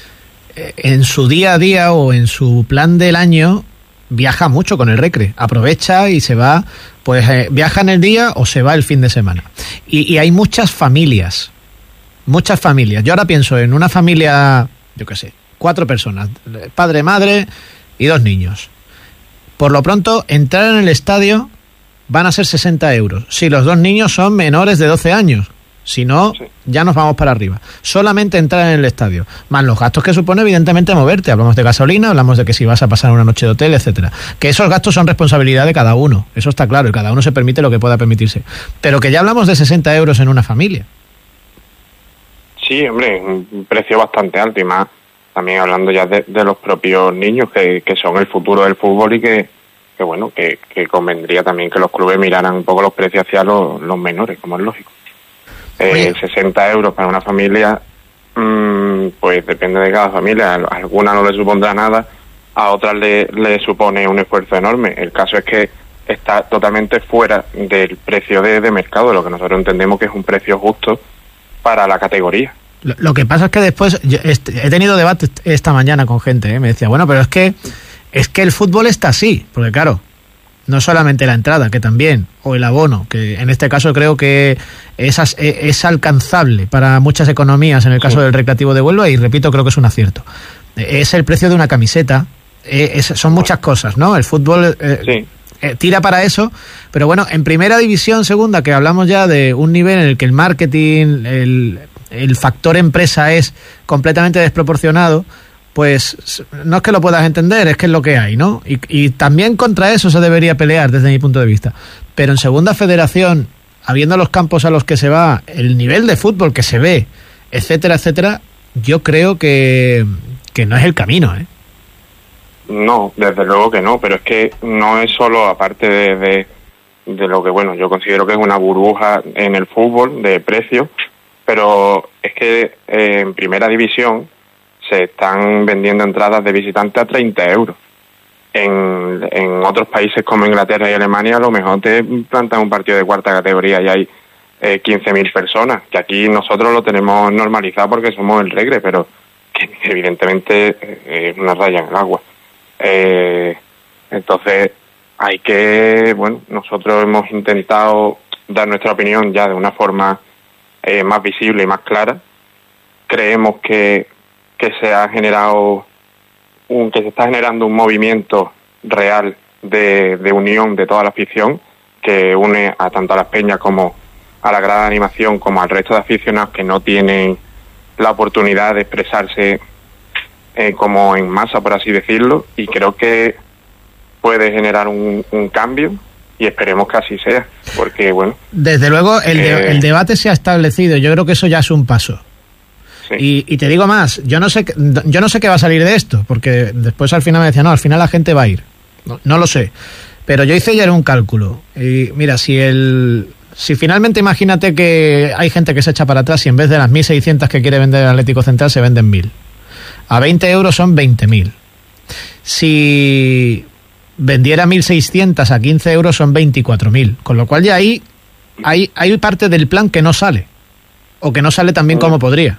en su día a día o en su plan del año viaja mucho con el Recre, aprovecha y se va, pues eh, viaja en el día o se va el fin de semana. Y, y hay muchas familias Muchas familias. Yo ahora pienso en una familia, yo qué sé, cuatro personas, padre, madre y dos niños. Por lo pronto, entrar en el estadio van a ser sesenta euros. Si los dos niños son menores de doce años. Si no, sí. ya nos vamos para arriba. Solamente entrar en el estadio. Más los gastos que supone, evidentemente, moverte. Hablamos de gasolina, hablamos de que si vas a pasar una noche de hotel, etcétera. Que esos gastos son responsabilidad de cada uno. Eso está claro, y cada uno se permite lo que pueda permitirse. Pero que ya hablamos de sesenta euros en una familia. Sí, hombre, un precio bastante alto, y más también hablando ya de, de los propios niños que, que son el futuro del fútbol, y que, que bueno, que, que convendría también que los clubes miraran un poco los precios hacia los, los menores, como es lógico. Eh, sesenta euros para una familia, mmm, pues depende de cada familia. A alguna no le supondrá nada, a otras le, le supone un esfuerzo enorme. El caso es que está totalmente fuera del precio de, de mercado, lo que nosotros entendemos que es un precio justo para la categoría. Lo, lo que pasa es que después, yo este, he tenido debate esta mañana con gente, ¿eh? Me decía, bueno, pero es que es que el fútbol está así, porque claro, no solamente la entrada, que también, o el abono, que en este caso creo que es, es alcanzable para muchas economías, en el caso sí. del Recreativo de Huelva, y repito, creo que es un acierto. Es el precio de una camiseta, es, son muchas cosas, ¿no? El fútbol eh, sí. eh, tira para eso, pero bueno, en primera división, segunda, que hablamos ya de un nivel en el que el marketing, el, el factor empresa es completamente desproporcionado, pues no es que lo puedas entender, es que es lo que hay, ¿no? Y, y también contra eso se debería pelear desde mi punto de vista. Pero en segunda federación, habiendo los campos a los que se va, el nivel de fútbol que se ve, etcétera, etcétera, yo creo que, que no es el camino, ¿eh? No, desde luego que no, pero es que no es solo, aparte de, de, de lo que, bueno, yo considero que es una burbuja en el fútbol de precios, pero es que eh, en primera división se están vendiendo entradas de visitantes a treinta euros. En, en otros países como Inglaterra y Alemania, a lo mejor te plantan un partido de cuarta categoría y hay eh, quince mil personas, que aquí nosotros lo tenemos normalizado porque somos el Recre, pero que evidentemente eh, es una raya en el agua. Eh, entonces hay que, bueno, nosotros hemos intentado dar nuestra opinión ya de una forma eh, más visible y más clara. Creemos que que se ha generado un, que se está generando un movimiento real de, de unión de toda la afición, que une a tanto a las peñas como a la grada de animación como al resto de aficionados que no tienen la oportunidad de expresarse eh, como en masa, por así decirlo, y creo que puede generar un, un cambio y esperemos que así sea, porque bueno... Desde luego el, de, eh, el debate se ha establecido, yo creo que eso ya es un paso. Y, y te digo más, yo no sé yo no sé qué va a salir de esto, porque después al final me decía, no, al final la gente va a ir. No, no lo sé. Pero yo hice ayer un cálculo. Y mira, si el Si finalmente imagínate que hay gente que se echa para atrás y en vez de las mil seiscientas que quiere vender el Atlético Central se venden mil. A veinte euros son veinte mil. Si vendiera mil seiscientas a quince euros son veinticuatro mil. Con lo cual ya ahí hay, hay parte del plan que no sale. O que no sale tan bien como podría.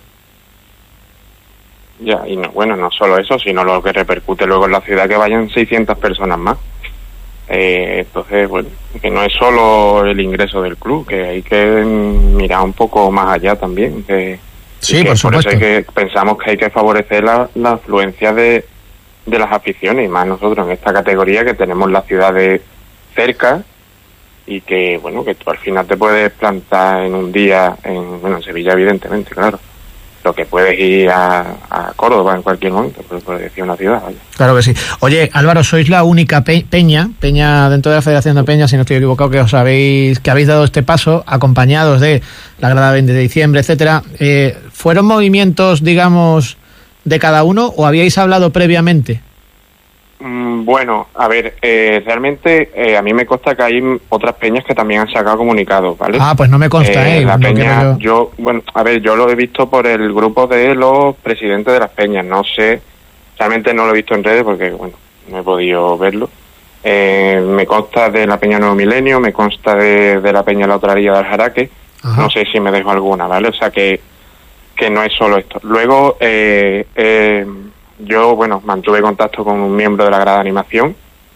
Ya, y no, bueno, no solo eso, sino lo que repercute luego en la ciudad, que vayan seiscientas personas más. Eh, entonces, bueno, que no es solo el ingreso del club, que hay que mirar un poco más allá también. Que, sí, que por supuesto. Por eso es que pensamos que hay que favorecer la, la afluencia de, de las aficiones, y más nosotros en esta categoría que tenemos las ciudades cerca, y que, bueno, que tú al final te puedes plantar en un día, en, bueno, en Sevilla evidentemente, claro, lo que puedes ir a, a Córdoba en cualquier momento, por, por decir una ciudad, vaya. Claro que sí. Oye, Álvaro, sois la única pe peña, peña dentro de la Federación de Peñas, si no estoy equivocado, que os habéis, que habéis dado este paso, acompañados de la grada veinte de diciembre, etcétera. Eh, ¿Fueron movimientos, digamos, de cada uno o habíais hablado previamente? Mm, bueno, a ver, eh, realmente eh, a mí me consta que hay otras peñas que también han sacado comunicados, ¿vale? Ah, pues no me consta, ¿eh? eh la no peña, yo... yo, bueno, a ver, yo lo he visto por el grupo de los presidentes de las peñas, no sé, realmente no lo he visto en redes porque, bueno, no he podido verlo. Eh, me consta de la peña Nuevo Milenio, me consta de, de la peña La Otraría del Jaraque, no sé si me dejo alguna, ¿vale? O sea que, que no es solo esto. Luego, eh, eh, yo, bueno, mantuve contacto con un miembro de la grada de animación,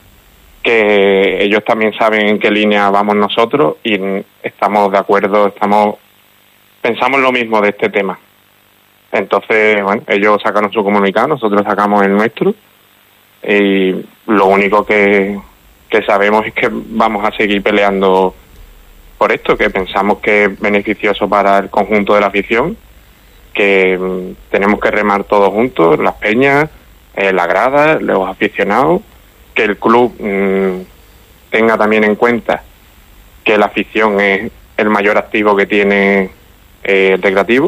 que ellos también saben en qué línea vamos nosotros y estamos de acuerdo, estamos pensamos lo mismo de este tema. Entonces, bueno, ellos sacaron su comunicado, nosotros sacamos el nuestro, y lo único que, que sabemos es que vamos a seguir peleando por esto, que pensamos que es beneficioso para el conjunto de la afición, que mmm, tenemos que remar todos juntos, las peñas, eh, la grada, los aficionados, que el club mmm, tenga también en cuenta que la afición es el mayor activo que tiene eh, el recreativo,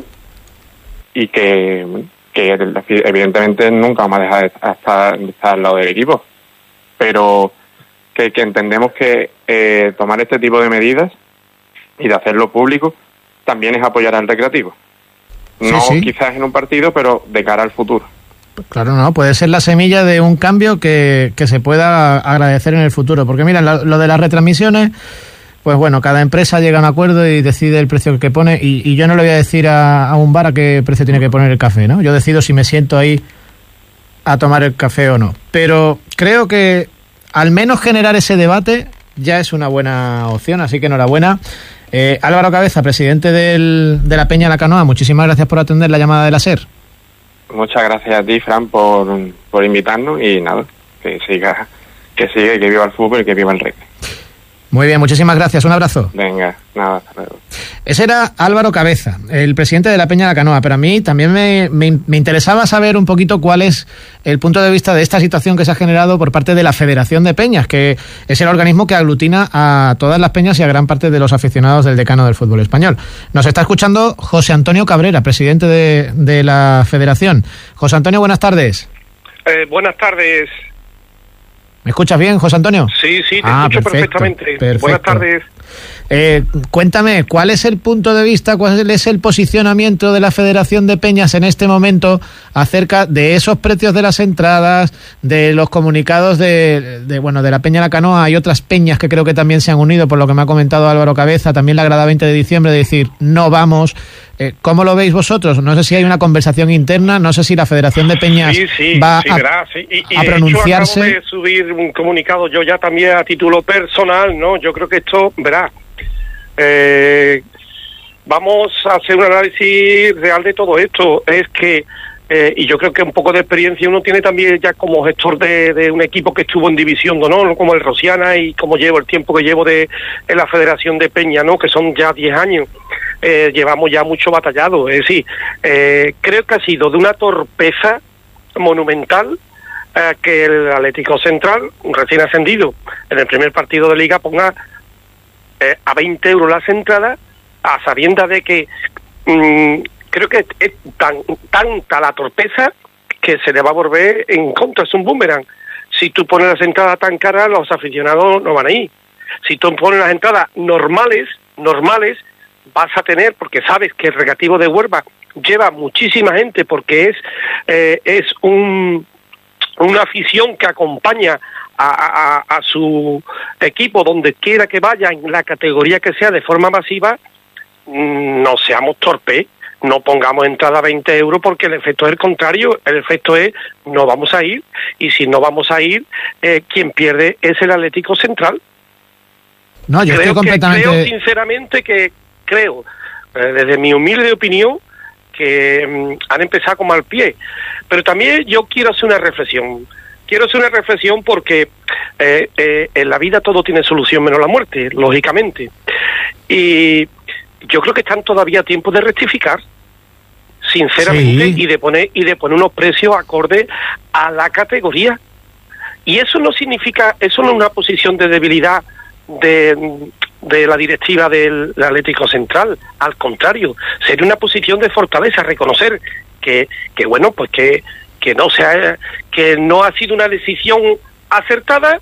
y que, que evidentemente nunca vamos a dejar de estar, de estar al lado del equipo, pero que, que entendemos que eh, tomar este tipo de medidas y de hacerlo público también es apoyar al recreativo. No sí, sí. Quizás en un partido, pero de cara al futuro. Claro, no, puede ser la semilla de un cambio que, que se pueda agradecer en el futuro. Porque mira, lo, lo de las retransmisiones, pues bueno, cada empresa llega a un acuerdo y decide el precio que pone, y, y yo no le voy a decir a, a un bar a qué precio tiene que poner el café, ¿no? Yo decido si me siento ahí a tomar el café o no. Pero creo que al menos generar ese debate ya es una buena opción, así que enhorabuena. Eh, Álvaro Cabeza, presidente del, de la Peña La Canoa, muchísimas gracias por atender la llamada de la SER. Muchas gracias a ti, Fran, por, por invitarnos, y nada, que siga, que siga y que viva el fútbol y que viva el rugby. Muy bien, muchísimas gracias, un abrazo. Venga, nada, hasta luego. Ese era Álvaro Cabeza, el presidente de la Peña La Canoa, pero a mí también me, me, me interesaba saber un poquito cuál es el punto de vista de esta situación que se ha generado por parte de la Federación de Peñas, que es el organismo que aglutina a todas las peñas y a gran parte de los aficionados del decano del fútbol español. Nos está escuchando José Antonio Cabrera, presidente de, de la Federación. José Antonio, buenas tardes. Eh, buenas tardes. ¿Me escuchas bien, José Antonio? Sí, sí, te ah, escucho perfecto, perfectamente. Perfecto. Buenas tardes. Eh, cuéntame, ¿cuál es el punto de vista, cuál es el posicionamiento de la Federación de Peñas en este momento acerca de esos precios de las entradas, de los comunicados de, de bueno, de la Peña La Canoa? Hay otras peñas que creo que también se han unido, por lo que me ha comentado Álvaro Cabeza, también la grada veinte de diciembre, de decir, no vamos. Eh, ¿Cómo lo veis vosotros? No sé si hay una conversación interna, no sé si la Federación de Peñas sí, sí, va sí, a, verá, sí. Y, y a pronunciarse. De hecho, acabo de subir un comunicado yo ya también a título personal, ¿no? Yo creo que esto, verá, eh, vamos a hacer un análisis real de todo esto. Es que, eh, y yo creo que un poco de experiencia uno tiene también ya como gestor de, de un equipo que estuvo en División de Honor, como el Rosiana, y como llevo el tiempo que llevo de en la Federación de Peña, ¿no? Que son ya diez años. Eh, llevamos ya mucho batallado, es decir, eh, creo que ha sido de una torpeza monumental eh, que el Atlético Central, un recién ascendido, en el primer partido de Liga ponga eh, a veinte euros las entradas, a sabiendas de que mmm, creo que es tan tanta la torpeza que se le va a volver en contra, es un boomerang. Si tú pones las entradas tan caras, los aficionados no van a ir. Si tú pones las entradas normales, normales vas a tener, porque sabes que el Recreativo de Huelva lleva muchísima gente, porque es eh, es un una afición que acompaña a, a, a su equipo donde quiera que vaya, en la categoría que sea, de forma masiva. No seamos torpes, no pongamos entrada a veinte euros, porque el efecto es el contrario, el efecto es no vamos a ir, y si no vamos a ir, eh, quien pierde es el Atlético Central. No, yo creo estoy completamente... que, creo sinceramente que creo, eh, desde mi humilde opinión, que um, han empezado con mal pie. Pero también yo quiero hacer una reflexión. Quiero hacer una reflexión porque eh, eh, en la vida todo tiene solución menos la muerte, lógicamente. Y yo creo que están todavía a tiempo de rectificar, sinceramente, sí. y de poner y de poner unos precios acordes a la categoría. Y eso no significa, eso no es una posición de debilidad de, de la directiva del Atlético Central. Al contrario, sería una posición de fortaleza, reconocer que, que bueno, pues que, que no se ha, que no ha sido una decisión acertada,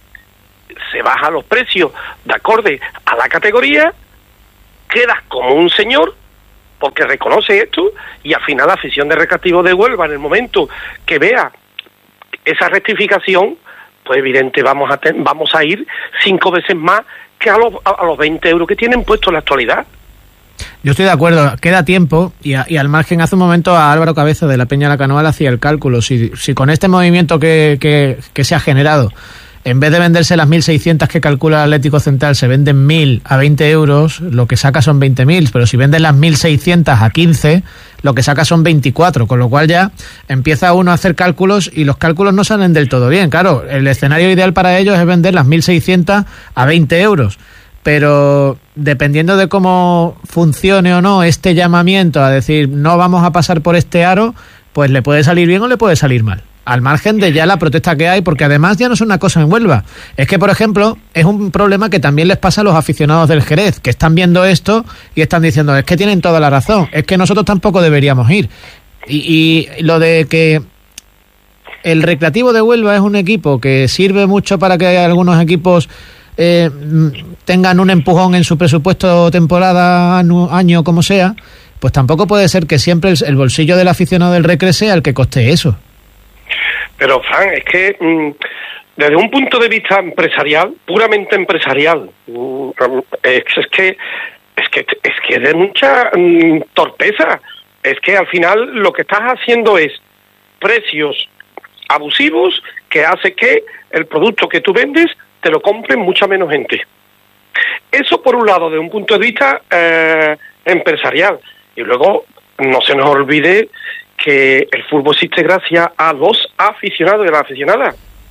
se bajan los precios de acorde a la categoría, quedas como un señor, porque reconoce esto, y al final la afición de Recreativo de Huelva, en el momento que vea esa rectificación, pues evidente vamos a ten, vamos a ir cinco veces más que a los, a, a los veinte euros que tienen puesto en la actualidad. Yo estoy de acuerdo, queda tiempo, y, a, y al margen, hace un momento a Álvaro Cabeza de la Peña La Canoal hacía el cálculo, si, si con este movimiento que, que, que se ha generado, en vez de venderse las mil seiscientas que calcula el Atlético Central, se venden mil a veinte euros, lo que saca son veinte mil, pero si venden las mil seiscientas a quince, lo que saca son veinticuatro, con lo cual ya empieza uno a hacer cálculos y los cálculos no salen del todo bien. Claro, el escenario ideal para ellos es vender las mil seiscientas a veinte euros, pero dependiendo de cómo funcione o no este llamamiento a decir no vamos a pasar por este aro, pues le puede salir bien o le puede salir mal, al margen de ya la protesta que hay, porque además ya no es una cosa en Huelva. Es que, por ejemplo, es un problema que también les pasa a los aficionados del Jerez, que están viendo esto y están diciendo, es que tienen toda la razón, es que nosotros tampoco deberíamos ir. Y, y lo de que el Recreativo de Huelva es un equipo que sirve mucho para que algunos equipos eh, tengan un empujón en su presupuesto temporada, año, año como sea, pues tampoco puede ser que siempre el, el bolsillo del aficionado del Recre sea el que coste eso. Pero, Fran, es que mmm, desde un punto de vista empresarial, puramente empresarial, mmm, es, es que es que es que es de mucha mmm, torpeza. Es que al final lo que estás haciendo es precios abusivos que hace que el producto que tú vendes te lo compre mucha menos gente. Eso por un lado, desde un punto de vista eh, empresarial. Y luego, no se nos olvide que el fútbol existe gracias a los aficionados y a las aficionadas.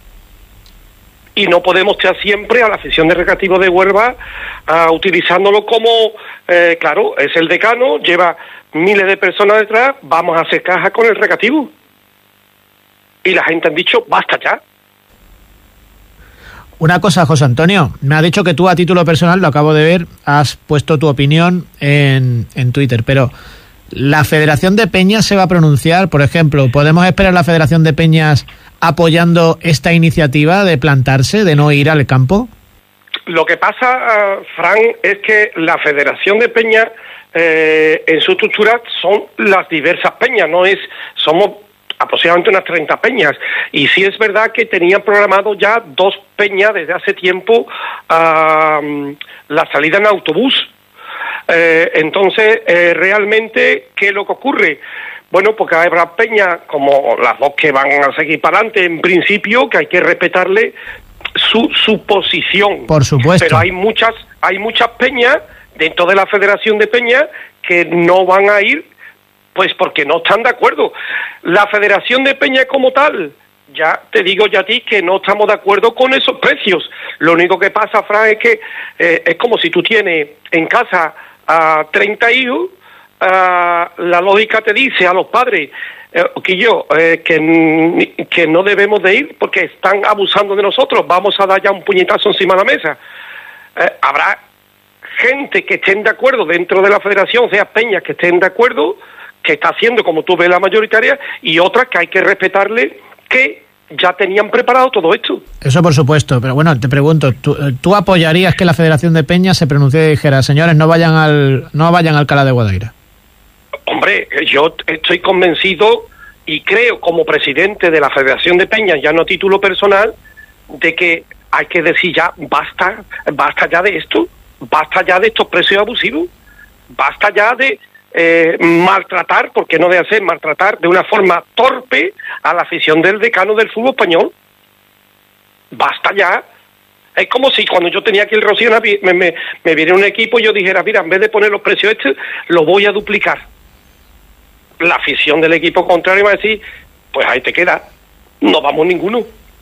Y no podemos estar siempre a la afición de Recreativo de Huelva uh, utilizándolo como, eh, claro, es el decano, lleva miles de personas detrás, vamos a hacer caja con el Recreativo. Y la gente han dicho, basta ya. Una cosa, José Antonio, me ha dicho que tú a título personal, lo acabo de ver, has puesto tu opinión en, en Twitter, pero ¿la Federación de Peñas se va a pronunciar? Por ejemplo, ¿podemos esperar la Federación de Peñas apoyando esta iniciativa de plantarse, de no ir al campo? Lo que pasa, uh, Fran, es que la Federación de Peñas, eh, en su estructura, son las diversas peñas, no es, somos aproximadamente unas treinta peñas, y sí es verdad que tenían programado ya dos peñas desde hace tiempo uh, la salida en autobús. Eh, entonces, eh, realmente, ¿qué es lo que ocurre? Bueno, porque habrá peñas como las dos que van a seguir para adelante, en principio, que hay que respetarle su, su posición. Por supuesto. Pero hay muchas, hay muchas peñas dentro de la Federación de Peñas que no van a ir, pues porque no están de acuerdo. La Federación de Peñas como tal, ya te digo ya a ti que no estamos de acuerdo con esos precios. Lo único que pasa, Fran, es que eh, es como si tú tienes en casa a treinta hijos, uh, la lógica te dice a los padres eh, que yo eh, que, que no debemos de ir porque están abusando de nosotros, vamos a dar ya un puñetazo encima de la mesa. Eh, habrá gente que estén de acuerdo dentro de la federación, sea peñas que estén de acuerdo, que está haciendo como tú ves la mayoritaria, y otras que hay que respetarle, que ya tenían preparado todo esto. Eso por supuesto, pero bueno, te pregunto, ¿tú, ¿tú apoyarías que la Federación de Peñas se pronuncie y dijera, señores, no vayan al no vayan a Alcalá de Guadaira? Hombre, yo estoy convencido y creo como presidente de la Federación de Peñas, ya no a título personal, de que hay que decir ya, basta, basta ya de esto, basta ya de estos precios abusivos, basta ya de eh, maltratar, porque no de hacer maltratar de una forma torpe a la afición del decano del fútbol español. Basta ya. Es como si cuando yo tenía aquí el Rocío me, me, me viene un equipo y yo dijera, mira, en vez de poner los precios estos, lo voy a duplicar. La afición del equipo contrario va a decir, pues ahí te queda, no vamos ninguno.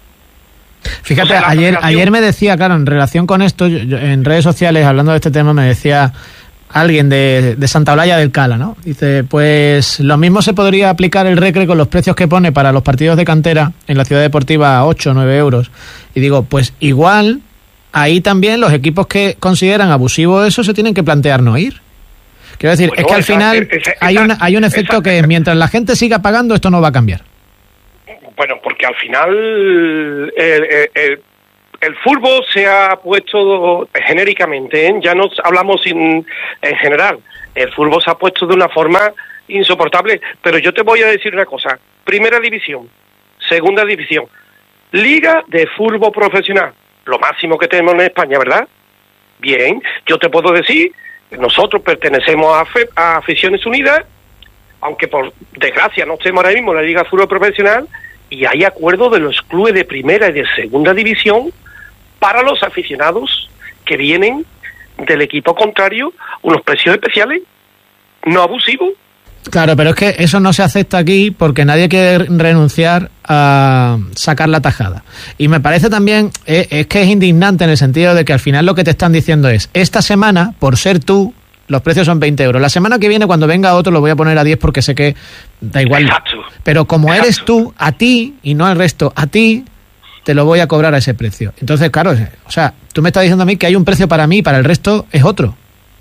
Fíjate, O sea, ayer federación... ayer me decía, claro, en relación con esto, yo, yo, en redes sociales, hablando de este tema, me decía alguien de, de Santa Olalla del Cala, ¿no? Dice, pues lo mismo se podría aplicar el Recre con los precios que pone para los partidos de cantera en la ciudad deportiva a ocho o nueve euros. Y digo, pues igual, ahí también los equipos que consideran abusivo eso se tienen que plantear no ir. Quiero decir, bueno, es que al esa, final esa, esa, hay, una, hay un efecto esa, que es, mientras la gente siga pagando, esto no va a cambiar. Bueno, porque al final el, el, el, el fútbol se ha puesto genéricamente, ¿eh? Ya no hablamos in, en general, el fútbol se ha puesto de una forma insoportable, pero yo te voy a decir una cosa, primera división, segunda división, liga de fútbol profesional, lo máximo que tenemos en España, ¿verdad? Bien, yo te puedo decir, nosotros pertenecemos a, Fe, a Aficiones Unidas, aunque por desgracia no estemos ahora mismo en la liga de fútbol profesional, y hay acuerdo de los clubes de primera y de segunda división para los aficionados que vienen del equipo contrario, unos precios especiales, no abusivos. Claro, pero es que eso no se acepta aquí porque nadie quiere renunciar a sacar la tajada. Y me parece también, es, es que es indignante en el sentido de que al final lo que te están diciendo es, esta semana, por ser tú, los precios son veinte euros. La semana que viene, cuando venga otro, lo voy a poner a diez porque sé que da igual. Exacto. Pero como Exacto. eres tú, a ti, y no al resto, a ti, te lo voy a cobrar a ese precio. Entonces, claro, o sea, tú me estás diciendo a mí que hay un precio para mí y para el resto es otro.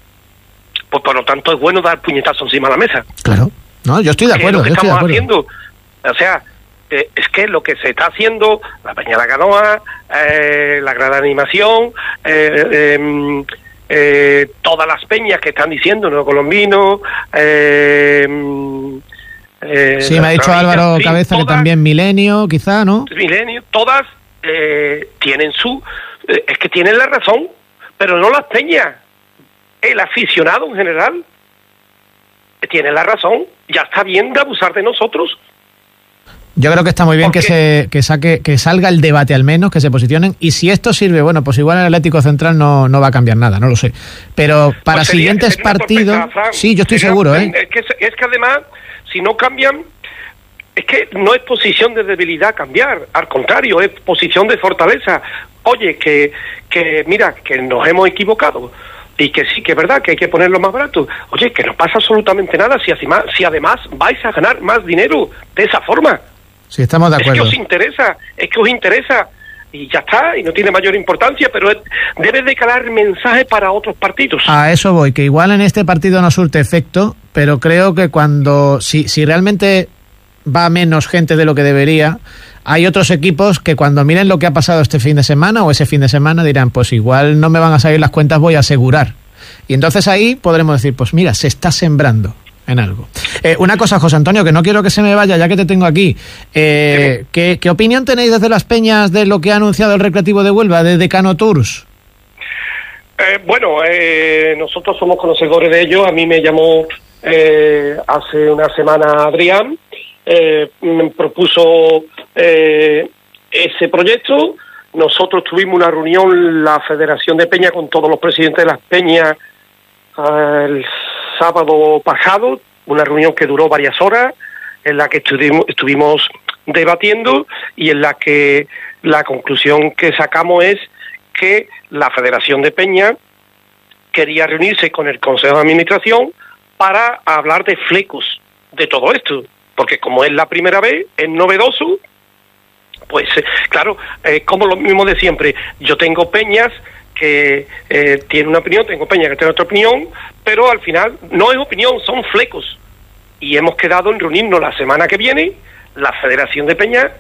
Pues por lo tanto es bueno dar puñetazos encima de la mesa. Claro. No, yo estoy de acuerdo. ¿Qué es lo que yo estamos estoy de acuerdo. haciendo? O sea, eh, es que lo que se está haciendo, la Peña de la Canoa, eh, la Gran Animación, eh, eh, eh, todas las peñas que están diciendo, ¿no? Colombino, eh, eh, sí, me ha dicho Álvaro sí, Cabeza todas, que también Milenio, quizá, ¿no? Milenio, todas eh, tienen su... Eh, es que tienen la razón, pero no las peñas. El aficionado en general tiene la razón, ya está bien de abusar de nosotros. Yo creo que está muy bien que se que saque que salga el debate al menos, que se posicionen, y si esto sirve, bueno, pues igual el Atlético Central no, no va a cambiar nada, no lo sé. Pero para pues sería, siguientes sería partidos, perfecta, sí, yo estoy sería, seguro, ¿eh? Es que, es que además, si no cambian, es que no es posición de debilidad cambiar, al contrario, es posición de fortaleza. Oye, que, que mira, que nos hemos equivocado, y que sí, que es verdad, que hay que ponerlo más barato. Oye, que no pasa absolutamente nada si, además, si además vais a ganar más dinero de esa forma. Sí, estamos de acuerdo. Es que os interesa, es que os interesa, y ya está, y no tiene mayor importancia, pero es, debe de calar mensaje para otros partidos. A eso voy, que igual en este partido no surte efecto, pero creo que cuando, si, si realmente va menos gente de lo que debería, hay otros equipos que cuando miren lo que ha pasado este fin de semana o ese fin de semana dirán, pues igual no me van a salir las cuentas, voy a asegurar. Y entonces ahí podremos decir, pues mira, se está sembrando en algo. Eh, una cosa, José Antonio, que no quiero que se me vaya, ya que te tengo aquí. Eh, ¿qué, ¿Qué opinión tenéis desde Las Peñas de lo que ha anunciado el Recreativo de Huelva, de Decano Tours? Eh, bueno, eh, nosotros somos conocedores de ello. A mí me llamó eh, hace una semana Adrián, eh, me propuso eh, ese proyecto. Nosotros tuvimos una reunión, la Federación de Peña, con todos los presidentes de las Peñas eh, el sábado pasado, una reunión que duró varias horas, en la que estuvimos, estuvimos debatiendo y en la que la conclusión que sacamos es que la Federación de Peña quería reunirse con el Consejo de Administración para hablar de flecos de todo esto, porque como es la primera vez, es novedoso, pues eh, claro, eh, como lo mismo de siempre, yo tengo peñas que eh, tienen una opinión, tengo peñas que tienen otra opinión, pero al final no es opinión, son flecos, y hemos quedado en reunirnos la semana que viene, la Federación de Peñas,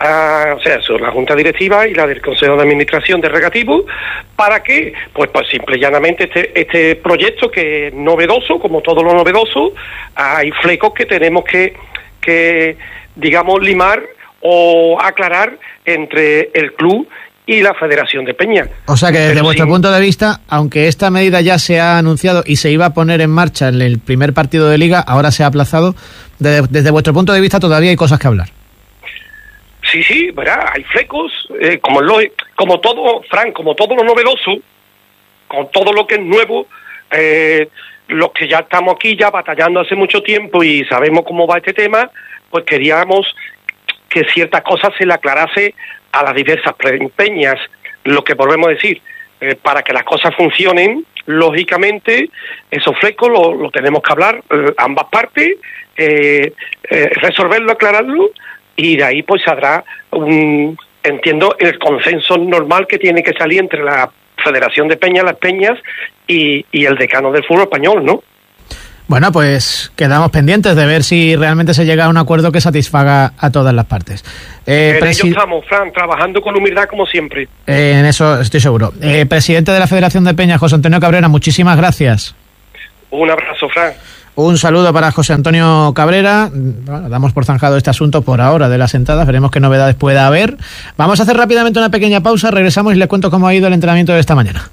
a, o sea, son la Junta Directiva y la del Consejo de Administración de Regativo. ¿Para qué? Pues, pues simple y llanamente este, este proyecto que es novedoso, como todo lo novedoso, hay flecos que tenemos que, que digamos, limar o aclarar entre el club y la Federación de Peña. O sea que desde Pero vuestro sí, punto de vista, aunque esta medida ya se ha anunciado y se iba a poner en marcha en el primer partido de Liga, ahora se ha aplazado, desde, desde vuestro punto de vista todavía hay cosas que hablar. Sí, sí, verá, hay flecos, eh, como, lo, como todo, Fran, como todo lo novedoso, con todo lo que es nuevo, eh, los que ya estamos aquí ya batallando hace mucho tiempo y sabemos cómo va este tema, pues queríamos que ciertas cosas se le aclarase a las diversas peñas. Lo que volvemos a decir, eh, para que las cosas funcionen, lógicamente, esos flecos lo, lo tenemos que hablar eh, ambas partes, eh, eh, resolverlo, aclararlo, y de ahí pues saldrá un, entiendo, el consenso normal que tiene que salir entre la Federación de Peñas, las Peñas y, y el decano del fútbol español, ¿no? Bueno, pues quedamos pendientes de ver si realmente se llega a un acuerdo que satisfaga a todas las partes. Eh, en presi- ello estamos, Fran, trabajando con humildad como siempre. eh, en eso estoy seguro. Eh, presidente de la Federación de Peñas, José Antonio Cabrera, muchísimas gracias. Un abrazo, Fran. Un saludo para José Antonio Cabrera. Bueno, damos por zanjado este asunto por ahora de las entradas, veremos qué novedades pueda haber. Vamos a hacer rápidamente una pequeña pausa, regresamos y les cuento cómo ha ido el entrenamiento de esta mañana.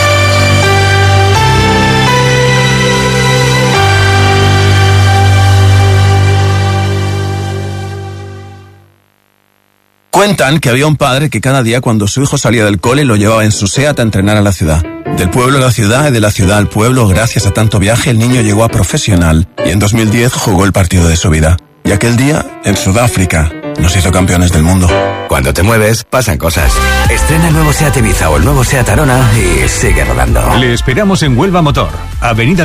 Cuentan que había un padre que cada día cuando su hijo salía del cole lo llevaba en su SEAT a entrenar a la ciudad. Del pueblo a la ciudad y de la ciudad al pueblo, gracias a tanto viaje, el niño llegó a profesional y en dos mil diez jugó el partido de su vida. Y aquel día, en Sudáfrica, nos hizo campeones del mundo. Cuando te mueves, pasan cosas. Estrena el nuevo SEAT Ibiza o el nuevo SEAT Arona y sigue rodando. Le esperamos en Huelva Motor, Avenida